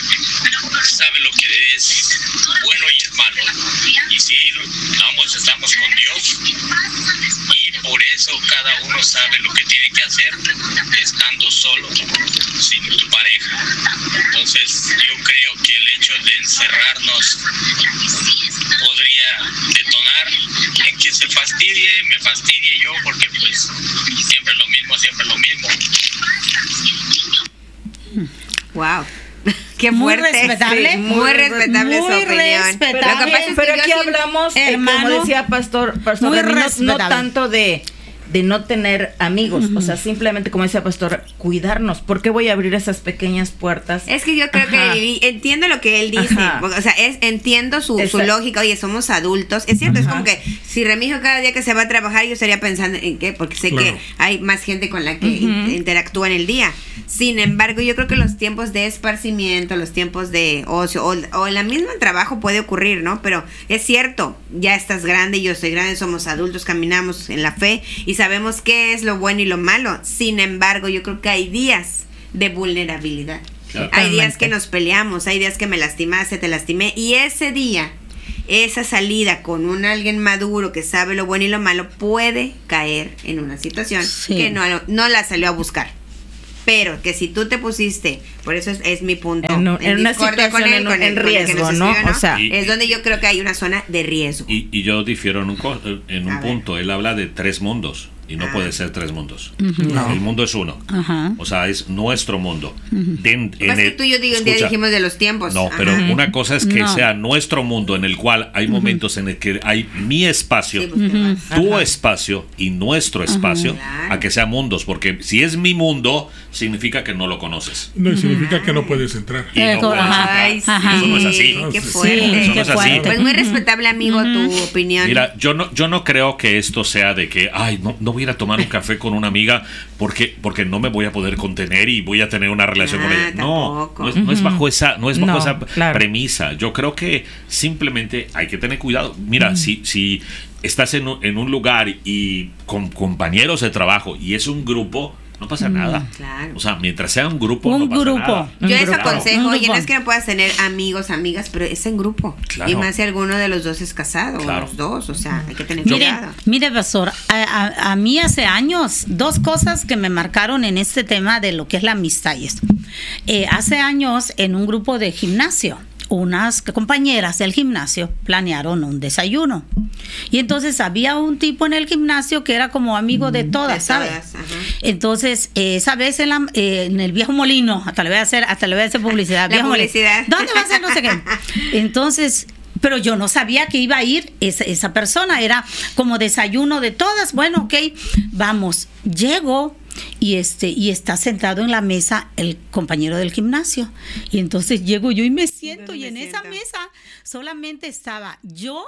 es bueno y es malo. Y sí, ambos estamos con Dios y por eso cada uno sabe lo que tiene que hacer estando solo, sin tu pareja. Entonces yo creo que el hecho de encerrarnos podría detonar en que se me fastidie yo, porque pues siempre lo mismo. Wow. Qué fuerte. Muy respetable su opinión. Lo que pasa es que aquí hablamos, como decía Pastor no tanto de no tener amigos, o sea, simplemente, como decía Pastor, cuidarnos. ¿Por qué voy a abrir esas pequeñas puertas? Es que yo creo que entiendo lo que él dice, o sea, entiendo su lógica. Oye, somos adultos, es cierto, es como que si Remigio cada día que se va a trabajar, yo estaría pensando en qué, porque sé que hay más gente con la que interactúa en el día. Sin embargo, yo creo que los tiempos de esparcimiento, los tiempos de ocio o en la misma trabajo puede ocurrir, ¿no? Pero es cierto, ya estás grande, yo soy grande, somos adultos, caminamos en la fe y sabemos qué es lo bueno y lo malo. Sin embargo, yo creo que hay días de vulnerabilidad. Hay días que nos peleamos, hay días que me lastimaste, te lastimé, y ese día, esa salida con alguien maduro que sabe lo bueno y lo malo puede caer en una situación que no la salió a buscar. Pero que si tú te pusiste, por eso es mi punto, en una situación en riesgo, ¿no? O sea, es donde yo creo que hay una zona de riesgo. Y yo difiero en un punto. Él habla de 3 mundos. Y no puede ser 3 mundos. No. El mundo es uno. O sea, es nuestro mundo. Tú y yo un día dijimos de los tiempos. No, pero una cosa es que sea nuestro mundo, en el cual hay momentos en el que hay mi espacio, tu espacio y nuestro espacio, a que sean mundos. Porque si es mi mundo, significa que no lo conoces. No, significa que no puedes entrar. Y no puedes entrar. Eso no es así. Qué fuerte. Eso no es así. Pues muy respetable, amigo, tu opinión. Mira, yo no creo que esto sea de que, no voy a ir a tomar un café con una amiga porque no me voy a poder contener y voy a tener una relación con ella. No es bajo esa premisa. Yo creo que simplemente hay que tener cuidado. Mira, si estás en un lugar y con compañeros de trabajo y es un grupo, no pasa nada. Claro. O sea, mientras sea un grupo, no pasa nada. Yo les aconsejo, y no es que no puedas tener amigos, amigas, pero es en grupo. Claro. Y más si alguno de los dos es casado, o los dos, o sea, hay que tener cuidado. Mire, pastor, a mí hace años, 2 cosas que me marcaron en este tema de lo que es la amistad y esto. Hace años, en un grupo de gimnasio, unas compañeras del gimnasio planearon un desayuno. Y entonces había un tipo en el gimnasio que era como amigo de todas, ¿sabes? Entonces, esa vez en el viejo molino, hasta le voy a hacer publicidad. La publicidad. ¿Dónde va a ser? No sé qué. Entonces, pero yo no sabía que iba a ir esa persona. Era como desayuno de todas. Bueno, ok, vamos. Llego. Y está sentado en la mesa el compañero del gimnasio. Y entonces llego yo y me siento. Y en esa mesa solamente estaba yo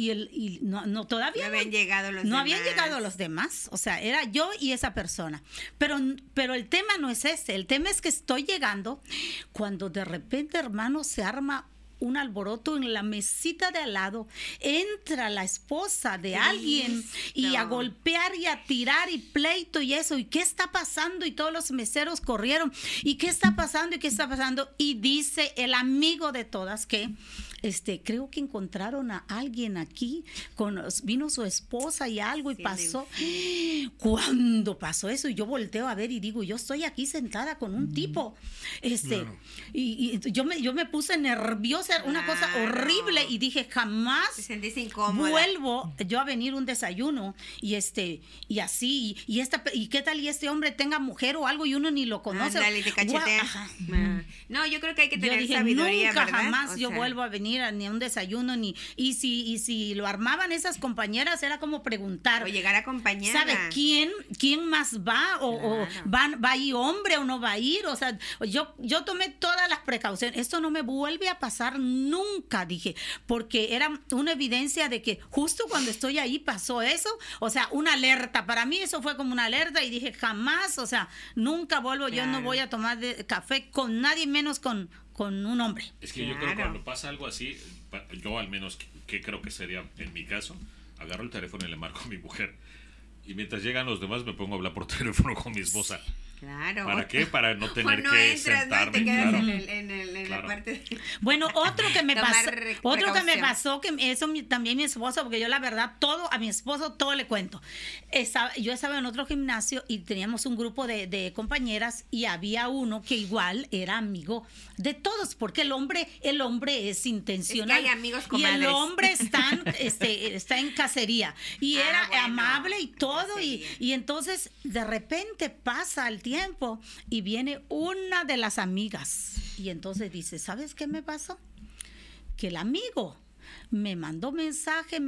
y todavía no habían llegado los demás. O sea, era yo y esa persona. Pero el tema no es ese. El tema es que estoy llegando cuando de repente, hermano, se arma un alboroto en la mesita de al lado. Entra la esposa de alguien y a golpear y a tirar y pleito y eso. ¿Y qué está pasando? Y todos los meseros corrieron. ¿Y qué está pasando? ¿Y qué está pasando? Y dice el amigo de todas que creo que encontraron a alguien aquí, vino su esposa y algo y pasó. ¿Cuándo pasó eso? Y yo volteo a ver y digo, yo estoy aquí sentada con un tipo. Y yo me puse nerviosa, una cosa horrible, y dije, jamás vuelvo yo a venir un desayuno y así, y qué tal y este hombre tenga mujer o algo y uno ni lo conoce. Dale, te cachetea. No, yo creo que hay que tener sabiduría, nunca ¿verdad? jamás yo vuelvo a venir ni a un desayuno, y si lo armaban esas compañeras, era como preguntar, o llegar acompañada, ¿sabe quién más va? O va a ir hombre o no va a ir. O sea, yo tomé todas las precauciones. Esto no me vuelve a pasar nunca, dije, porque era una evidencia de que justo cuando estoy ahí pasó eso. O sea, una alerta, para mí eso fue como una alerta, y dije, jamás, o sea, nunca vuelvo. Yo no voy a tomar café con nadie, menos con un hombre. Es que yo creo que cuando pasa algo así, yo al menos, que creo que sería en mi caso, agarro el teléfono y le marco a mi mujer. Y mientras llegan los demás me pongo a hablar por teléfono con mi esposa. Claro. ¿Para qué? Para no tener que sentarme. Te quedas en la parte de... Bueno, otro que me pasó, que eso también mi esposo, porque yo la verdad a mi esposo todo le cuento. Yo estaba en otro gimnasio y teníamos un grupo de compañeras, y había uno que igual era amigo de todos, porque el hombre es intencional. Es que hay amigos comadres. Y el hombre está en cacería. Y era amable y todo. Y entonces de repente pasa el tiempo y viene una de las amigas. Y entonces dice, ¿sabes qué me pasó? Que el amigo me mandó mensaje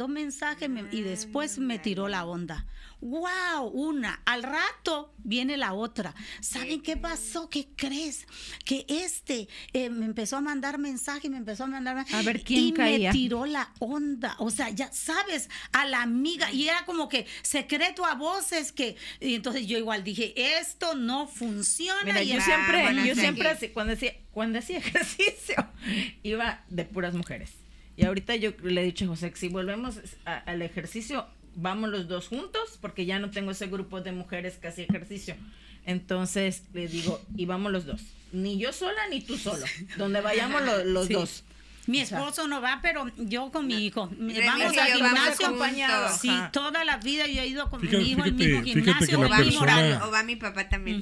y después me tiró la onda. ¡Wow! Al rato viene la otra. ¿Saben qué pasó? ¿Qué crees? Que me empezó a mandar mensaje, a ver quién caía. Me tiró la onda. O sea, ya sabes, a la amiga. Y era como que secreto a voces y entonces yo igual dije, esto no funciona. Mira, yo siempre cuando hacía ejercicio iba de puras mujeres. Y ahorita yo le he dicho a José que si volvemos al ejercicio, vamos los dos juntos, porque ya no tengo ese grupo de mujeres que hacía ejercicio. Entonces le digo, y vamos los dos. Ni yo sola ni tú solo. Donde vayamos los dos. Mi esposo no va, pero yo con mi hijo. Vamos al gimnasio acompañados. Sí, toda la vida yo he ido con Fíjate, mi hijo al fíjate, mismo fíjate gimnasio. que la persona- O va mi papá también.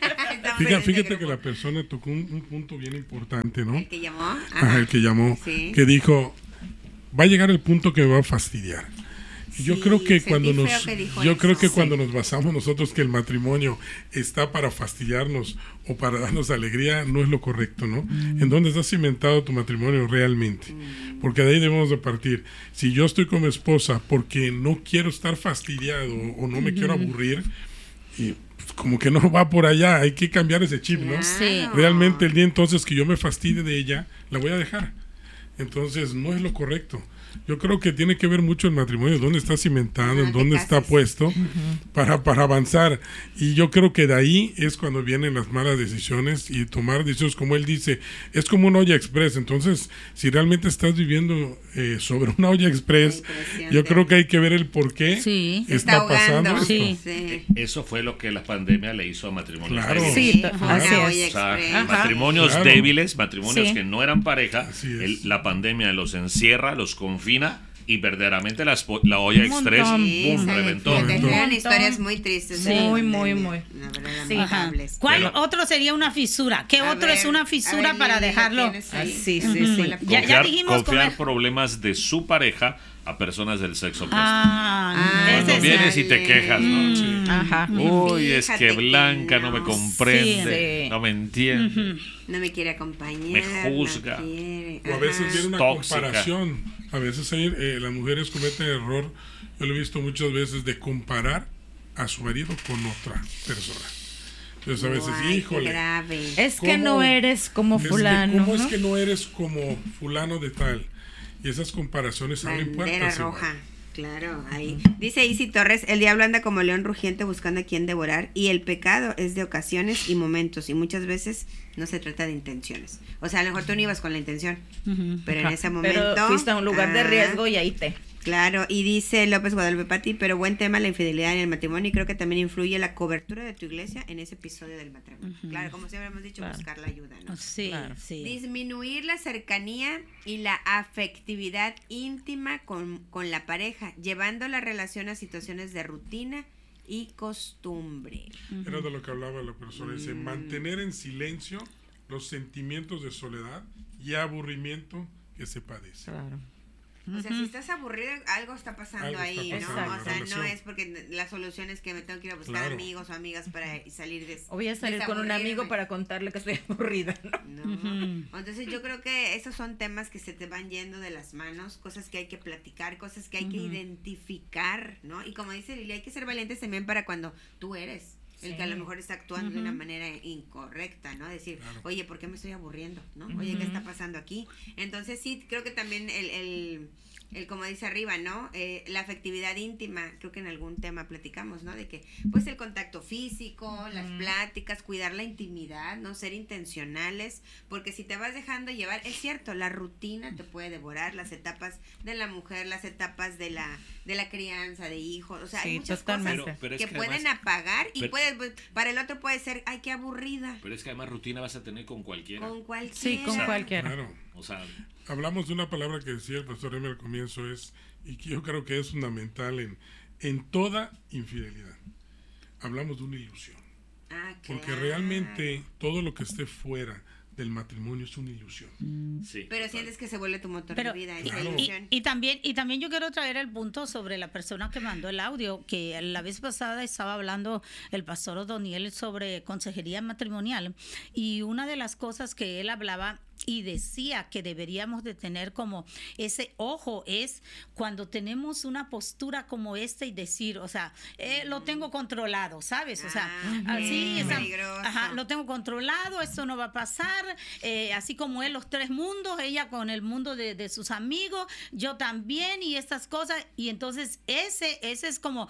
Fíjate que la persona tocó un punto bien importante, ¿no? El que llamó. Ajá, el que llamó, Sí. que dijo, va a llegar el punto que me va a fastidiar. Y yo Sí, creo que sentí cuando feo nos, que dijo yo creo eso. que Sí. cuando nos basamos nosotros que el matrimonio está para fastidiarnos o para darnos alegría, no es lo correcto, ¿no? ¿En dónde está cimentado tu matrimonio realmente? Porque de ahí debemos de partir. Si yo estoy con mi esposa porque no quiero estar fastidiado o no me quiero aburrir, y pues, como que no va por allá, hay que cambiar ese chip, ¿no? Sí. Realmente el día entonces que yo me fastidie de ella, la voy a dejar. Entonces no es lo correcto. Yo creo que tiene que ver mucho el matrimonio, dónde está cimentado, en te dónde está cases. puesto para avanzar. Y yo creo que de ahí es cuando vienen las malas decisiones y tomar decisiones, como él dice, es como una olla express. Entonces, si realmente estás viviendo sobre una olla express, yo creo que hay que ver el por qué Sí. Se está pasando ahogando. esto. Sí. Eso fue lo que la pandemia le hizo a matrimonios Claro. débiles. Sí, fue así una es. olla O sea, express. matrimonios Claro. débiles, matrimonios Sí. que no eran pareja, Así es. la pandemia los encierra, los confina y verdaderamente la olla express, montón. boom, Sí, reventó. fíjate, Reventó. eran historias muy tristes. Sí. de la Muy, pandemia. muy. La verdad, Sí. lamentables. ¿Cuál Pero- otro sería una fisura? ¿Qué A otro ver, es una a fisura ver, para Lili, ¿la dejarlo? tienes ahí? Sí, sí, sí. Ya dijimos confiar comer. problemas de su pareja a personas del sexo opuesto. Ah, Cuando ese es- vienes y te quejas, ¿no? Ajá. Uy, es Fíjate que que Blanca no me no. comprende, Sí. no me entiende. No me quiere acompañar. Me juzga. no quiere. O a veces Ajá. viene una Tóxica. comparación. A veces ahí, las mujeres cometen el error, yo lo he visto muchas veces, de comparar a su marido con otra persona. Entonces a veces, Ay, qué híjole, grave. Es que ¿Cómo? no eres como es que fulano. ¿cómo es ¿no? que no eres como fulano de tal? Y esas comparaciones abren Bandera puertas. roja. igual. Claro, ahí. Dice Isi Torres, el diablo anda como león rugiente buscando a quien devorar y el pecado es de ocasiones y momentos y muchas veces no se trata de intenciones. O sea, a lo mejor tú no ibas con la intención, pero en Ajá. ese momento... Pero fuiste a un lugar de ah, riesgo y ahí te... Claro, y dice López Guadalupe Pati, pero buen tema la infidelidad en el matrimonio y creo que también influye la cobertura de tu iglesia en ese episodio del matrimonio. Claro, como siempre hemos dicho, Claro. buscar la ayuda, ¿no? Sí, Claro. sí. Disminuir la cercanía y la afectividad íntima con la pareja, llevando la relación a situaciones de rutina y costumbre. Era de lo que hablaba la persona. Dice, mantener en silencio los sentimientos de soledad y aburrimiento que se padece. Claro. O sea, si estás aburrido, algo está pasando Algo está ahí, ¿no? pasando en la O sea, no relación. es porque la solución es que me tengo que ir a buscar Claro. amigos o amigas para salir de O voy a salir con un amigo desaburrirme. para contarle que estoy aburrida, ¿no? No. Entonces yo creo que esos son temas que se te van yendo de las manos, cosas que hay que platicar, cosas que hay que identificar, ¿no? Y como dice Lili, hay que ser valientes también para cuando tú eres el que a lo mejor está actuando de una manera incorrecta, ¿no? Decir, oye, ¿por qué me estoy aburriendo? ¿No? Oye, ¿qué está pasando aquí? Entonces sí, creo que también el como dice arriba, ¿no? La afectividad íntima, creo que en algún tema platicamos, ¿no? De que, pues, el contacto físico, las pláticas, cuidar la intimidad, ¿no? Ser intencionales, porque si te vas dejando llevar, es cierto, la rutina te puede devorar, las etapas de la mujer, las etapas de la crianza, de hijos, o sea, hay Sí, muchas totalmente. cosas Pero es que que pueden además- apagar y pero- pues, para el otro puede ser, ay, qué aburrida, Pero es que además rutina vas a tener con cualquiera. con cualquiera. Sí, con cualquiera. Claro. O sea, Hablamos de una palabra que decía el pastor Emel al comienzo, y que yo creo que es fundamental en toda infidelidad. Hablamos de una ilusión. Ah, Porque claro. realmente todo lo que esté fuera del matrimonio es una ilusión. sí. Pero total. sientes que se vuelve tu motor Pero, de vida, esa Claro. ilusión. y también yo quiero traer el punto sobre la persona que mandó el audio, que la vez pasada estaba hablando el pastor O'Doniel sobre consejería matrimonial, y una de las cosas que él hablaba y decía que deberíamos de tener como ese ojo es cuando tenemos una postura como esta y decir, o sea, lo tengo controlado, ¿sabes? O sea, así es esa- peligroso. ajá, lo tengo controlado, esto no va a pasar, así como él los tres mundos, ella con el mundo de sus amigos, yo también y estas cosas, y entonces ese es como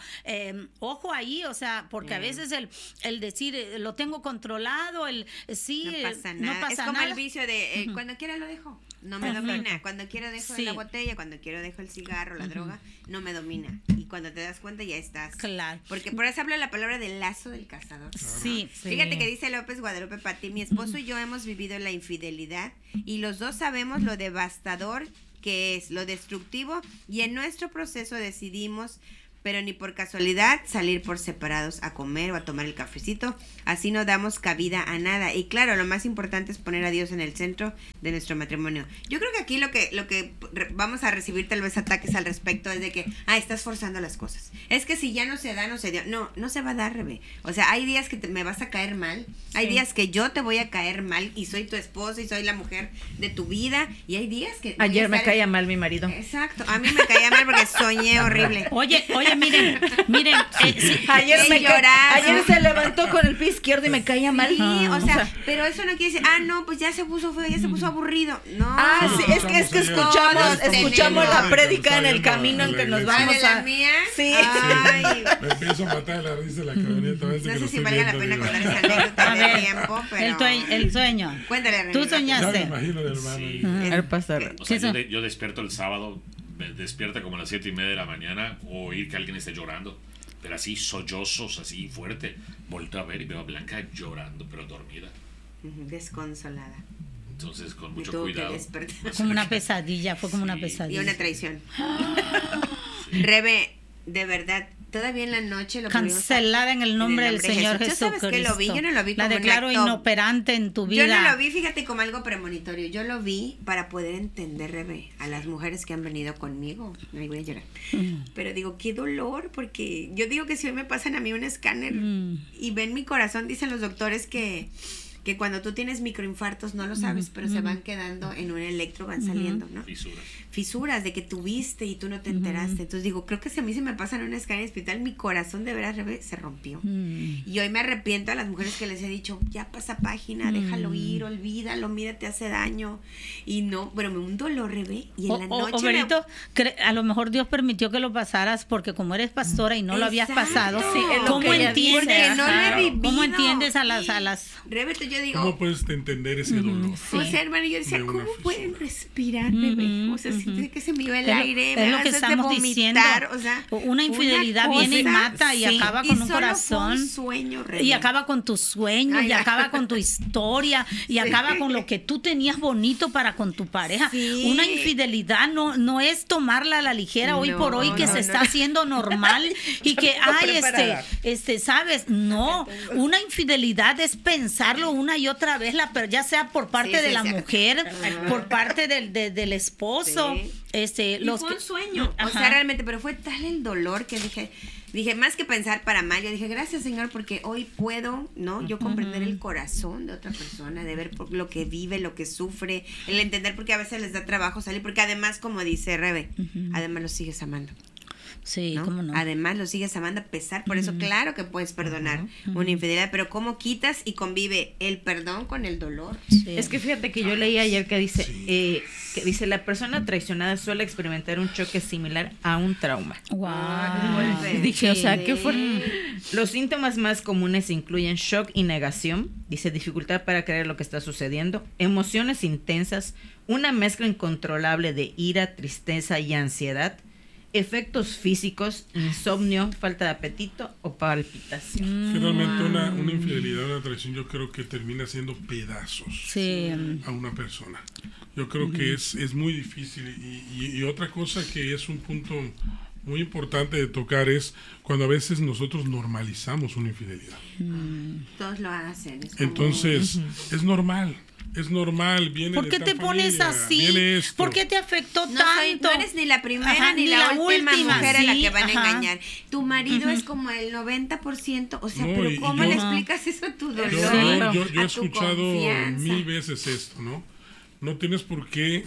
ojo ahí, o sea, porque a veces el decir lo tengo controlado, el sí, No pasa nada. no pasa es como nada. el vicio de cuando quiera lo dejo. No me domina. Cuando quiero dejo la botella, cuando quiero dejo el cigarro, la droga, no me domina. Y cuando te das cuenta ya estás. Claro. Porque por eso habla la palabra del lazo del cazador. Sí. Fíjate que dice López Guadalupe Pati, mi esposo y yo hemos vivido la infidelidad y los dos sabemos lo devastador que es, lo destructivo, y en nuestro proceso decidimos, pero ni por casualidad, salir por separados a comer o a tomar el cafecito. Así no damos cabida a nada. Y claro, lo más importante es poner a Dios en el centro de nuestro matrimonio. Yo creo que aquí lo que vamos a recibir tal vez ataques al respecto es de que, estás forzando las cosas. Es que si ya no se da, no se dio. No se va a dar, Rebe. O sea, hay días que me vas a caer mal. Hay días que yo te voy a caer mal y soy tu esposa y soy la mujer de tu vida. Y hay días que... Ayer me caía mal mi marido. Exacto. A mí me caía mal porque soñé horrible. Oye, miren. Ayer se levantó con el pie izquierdo y me caía mal. Sí, o sea, pero eso no quiere decir, no, pues ya se puso feo, ya se puso aburrido. No. Sí, es que escuchamos la prédica en el camino en que nos vamos a... ¿La mía? Sí. Me empiezo a matar de la risa de la camioneta. No sé si valga la pena contar esa anécdota de tiempo, pero... El sueño. Cuéntale, René. ¿Tú soñaste? Ya me imagino del hermano. O sea, yo despierto el sábado, me despierta como a las 7:30 de la mañana, o oír que alguien esté llorando, pero así sollozos, así fuerte. Volteo a ver y veo a Blanca llorando, pero dormida. Desconsolada. Entonces, con mucho cuidado. Como una pesadilla, fue como una pesadilla. Y una traición. Rebe, de verdad, todavía en la noche lo cancelada en el nombre del Señor Jesucristo. ¿Sabes que lo vi? Yo no lo vi como la declaro inoperante en tu vida. Yo no lo vi, fíjate, como algo premonitorio. Yo lo vi para poder entender, Rebe, a las mujeres que han venido conmigo. Ay, voy a llorar. Pero digo, qué dolor, porque yo digo que si hoy me pasan a mí un escáner y ven mi corazón, dicen los doctores que cuando tú tienes microinfartos no lo sabes, pero se van quedando en un electro, van saliendo, ¿no? Fisuras de que tuviste y tú no te enteraste. Entonces digo, creo que si a mí se me pasa en un escáner hospital, mi corazón de veras, Rebe, se rompió. Y hoy me arrepiento a las mujeres que les he dicho, ya pasa página, déjalo ir, olvídalo, mira, te hace daño. Y no, pero me un dolor, Rebe, y en la noche Berito, a lo mejor Dios permitió que lo pasaras porque como eres pastora y no lo habías pasado, ¿cómo entiendes? No lo he vivido. ¿Cómo entiendes a las Rebe, yo digo, ¿cómo puedes entender ese dolor? O sea, hermano, yo decía, ¿cómo pueden respirar, bebé? O sea, siente que se me iba el aire, es lo que estamos diciendo. O sea, una infidelidad viene y mata y acaba con un corazón. Un sueño, Rebe. Y acaba con tus sueños, y acaba con tu historia, y acaba con lo que tú tenías bonito para con tu pareja. Una infidelidad no es tomarla a la ligera hoy por hoy, que se está haciendo normal y que sabes, no, una infidelidad es pensarlo una y otra vez, ya sea por parte de la mujer, por parte del esposo. Fue un sueño, o sea, realmente, pero fue tal el dolor que dije, más que pensar para mal, yo dije, gracias, Señor, porque hoy puedo, ¿no? Yo comprender el corazón de otra persona, de ver por lo que vive, lo que sufre, el entender porque a veces les da trabajo salir, porque además, como dice Rebe, además lo sigues amando. Sí, ¿no? ¿cómo no? Además lo sigues amando a pesar, por eso claro que puedes perdonar una infidelidad, pero ¿cómo quitas y convive el perdón con el dolor? Sí. Es que fíjate que yo leí ayer que dice la persona traicionada suele experimentar un choque similar a un trauma. Wow. Dije, o sea, ¿qué fue? Los síntomas más comunes incluyen shock y negación, dice dificultad para creer lo que está sucediendo, emociones intensas, una mezcla incontrolable de ira, tristeza y ansiedad, efectos físicos, insomnio, falta de apetito o palpitación. Realmente una infidelidad, una traición, yo creo que termina siendo pedazos a una persona. Yo creo que es muy difícil. Y otra cosa que es un punto muy importante de tocar es cuando a veces nosotros normalizamos una infidelidad. Todos lo hacen. Entonces, es normal. Es normal, viene ¿por qué te pones así? ¿Por qué te afectó tanto? No eres ni la primera ni la última mujer a la que van a engañar. Tu marido es como el 90%, o sea, pero ¿cómo le explicas eso a tu dolor? Yo he escuchado 1000 veces esto, ¿no? No tienes por qué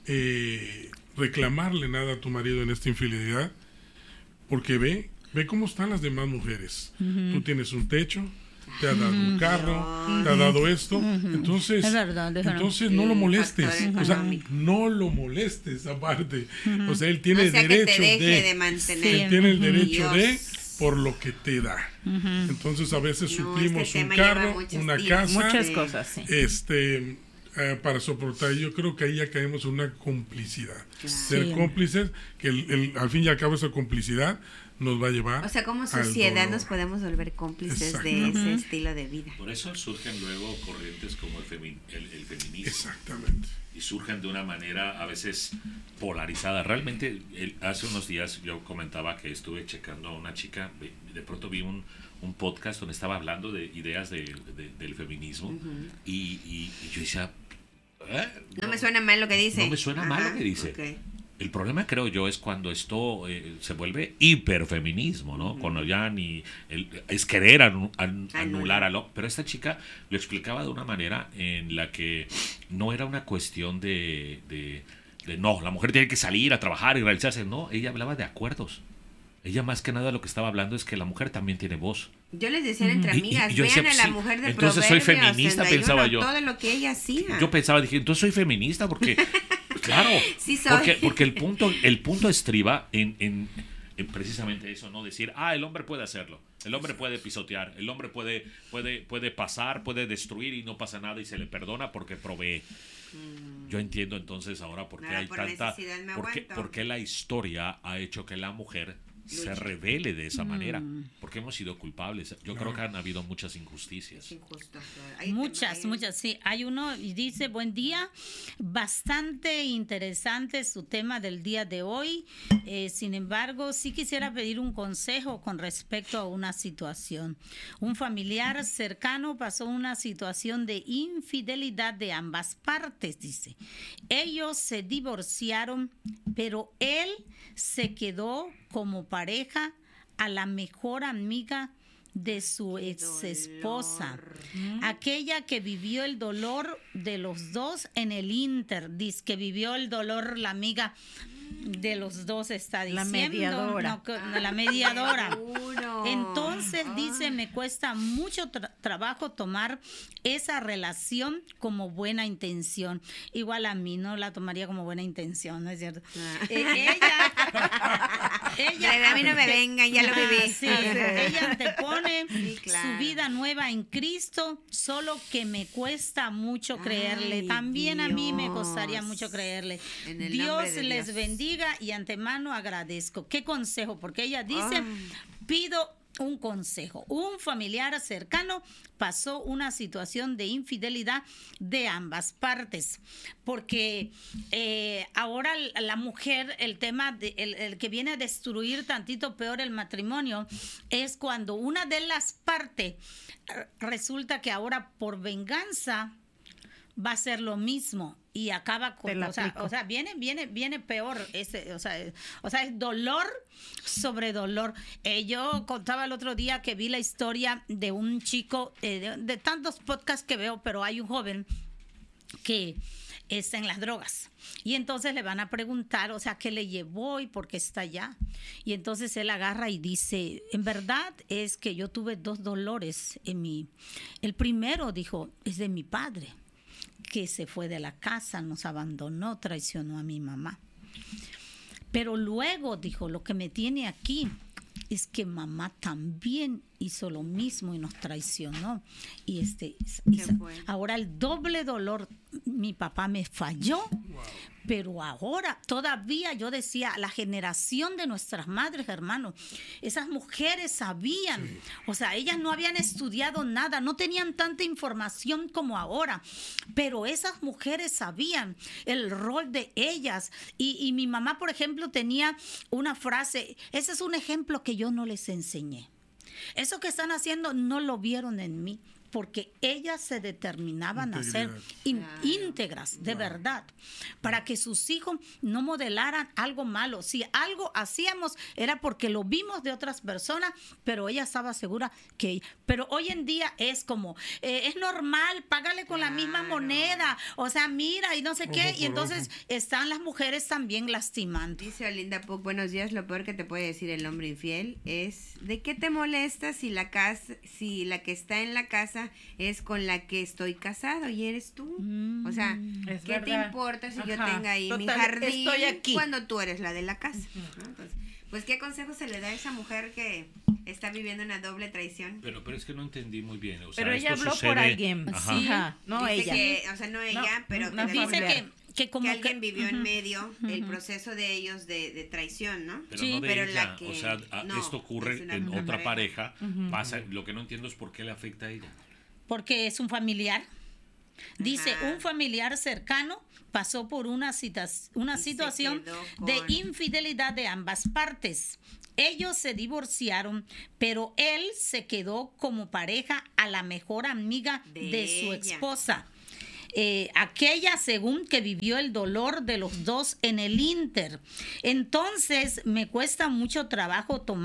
reclamarle nada a tu marido en esta infidelidad, porque ve cómo están las demás mujeres. Tú tienes un techo, te ha dado un carro, te ha dado esto, entonces, es verdad, no lo molestes, o sea, no lo molestes aparte, o sea, él tiene el derecho de mantener, él tiene el derecho de por lo que te da. Entonces a veces suplimos un carro, una casa, muchas cosas, para soportar. Yo creo que ahí ya caemos en una complicidad. Ser cómplices, que al fin y al cabo esa complicidad nos va a llevar. O sea, como sociedad nos podemos volver cómplices de ese estilo de vida. Por eso surgen luego corrientes como el feminismo. Exactamente. Y surgen de una manera a veces polarizada. Realmente, hace unos días yo comentaba que estuve checando a una chica, de pronto vi un podcast donde estaba hablando de ideas del feminismo, y yo decía, no me suena mal lo que dice. No me suena mal lo que dice. Okay. El problema, creo yo, es cuando esto se vuelve hiperfeminismo, ¿no? Cuando ya ni es querer anular a lo... Pero esta chica lo explicaba de una manera en la que no era una cuestión de no, la mujer tiene que salir a trabajar y realizarse. No, ella hablaba de acuerdos. Ella más que nada lo que estaba hablando es que la mujer también tiene voz. Yo les decía entre amigas, yo decía, vean a la mujer de entonces Proverbios, soy feminista, 31, pensaba yo. Todo lo que ella hacía. Yo pensaba, dije, entonces soy feminista porque... Claro, sí soy. Porque el punto estriba en precisamente eso, no decir, el hombre puede hacerlo, el hombre puede pisotear, el hombre puede pasar, puede destruir y no pasa nada y se le perdona porque provee. Yo entiendo entonces ahora por qué hay tanta, por qué la historia ha hecho que la mujer se revele de esa manera, porque hemos sido culpables. Yo creo que han habido muchas injusticias. Muchas, sí. Hay uno y dice, buen día, bastante interesante su tema del día de hoy. Sin embargo, sí quisiera pedir un consejo con respecto a una situación. Un familiar cercano pasó una situación de infidelidad de ambas partes, dice. Ellos se divorciaron, pero él se quedó como pareja a la mejor amiga de su ex esposa, aquella que vivió el dolor de los dos en el Inter. Dice que vivió el dolor la amiga de los dos, está diciendo. La mediadora. Entonces dice, me cuesta mucho trabajo tomar esa relación como buena intención. Igual a mí no la tomaría como buena intención, ¿no es cierto? Ella a mí no me vengan, ya lo viví. Ella antepone su vida nueva en Cristo, solo que me cuesta mucho creerle. También Dios. A mí me costaría mucho creerle. Dios les bendiga y antemano agradezco. ¿Qué consejo? Porque ella dice, pido un consejo. Un familiar cercano pasó una situación de infidelidad de ambas partes, porque ahora la mujer, el tema el que viene a destruir tantito peor el matrimonio es cuando una de las partes resulta que ahora por venganza va a ser lo mismo y acaba con, o sea, viene peor ese, o sea, es dolor sobre dolor. Yo contaba el otro día que vi la historia de un chico, de tantos podcasts que veo, pero hay un joven que está en las drogas. Y entonces le van a preguntar, o sea, ¿qué le llevó y por qué está allá? Y entonces él agarra y dice, en verdad es que yo tuve 2 dolores en mí. El primero, dijo, es de mi padre, que se fue de la casa, nos abandonó, traicionó a mi mamá. Pero luego, dijo, lo que me tiene aquí es que mamá también hizo lo mismo y nos traicionó. Y ahora el doble dolor, mi papá me falló, pero ahora todavía yo decía, la generación de nuestras madres, hermanos, esas mujeres sabían, o sea, ellas no habían estudiado nada, no tenían tanta información como ahora, pero esas mujeres sabían el rol de ellas. Y mi mamá, por ejemplo, tenía una frase, ese es un ejemplo que yo no les enseñé. Eso que están haciendo no lo vieron en mí, porque ellas se determinaban a ser íntegras, de verdad, para que sus hijos no modelaran algo malo. Si algo hacíamos era porque lo vimos de otras personas, pero ella estaba segura que... Pero hoy en día es como, es normal, págale con la misma moneda, o sea, mira, y no sé qué, y entonces están las mujeres también lastimando. Dice Olinda Puc, buenos días, lo peor que te puede decir el hombre infiel es, ¿de qué te molesta si la que está en la casa es con la que estoy casado y eres tú? O sea, ¿qué te importa si yo tenga ahí mi jardín cuando tú eres la de la casa? ¿No? Entonces, pues, ¿qué consejo se le da a esa mujer que está viviendo una doble traición. Pero es que no entendí muy bien. O sea, pero ella habló por alguien. Ajá. No dice ella. No ella, pero dice que alguien vivió en medio el proceso de ellos de traición, ¿no? Pero no de ella. O sea, esto ocurre en otra pareja. Pasa. Lo que no entiendo es por qué le afecta a ella. Porque es un familiar. Dice, un familiar cercano pasó por una situación de infidelidad de ambas partes. Ellos se divorciaron, pero él se quedó como pareja a la mejor amiga de su esposa. Aquella, según que vivió el dolor de los dos en el ínter. Entonces, me cuesta mucho trabajo tomar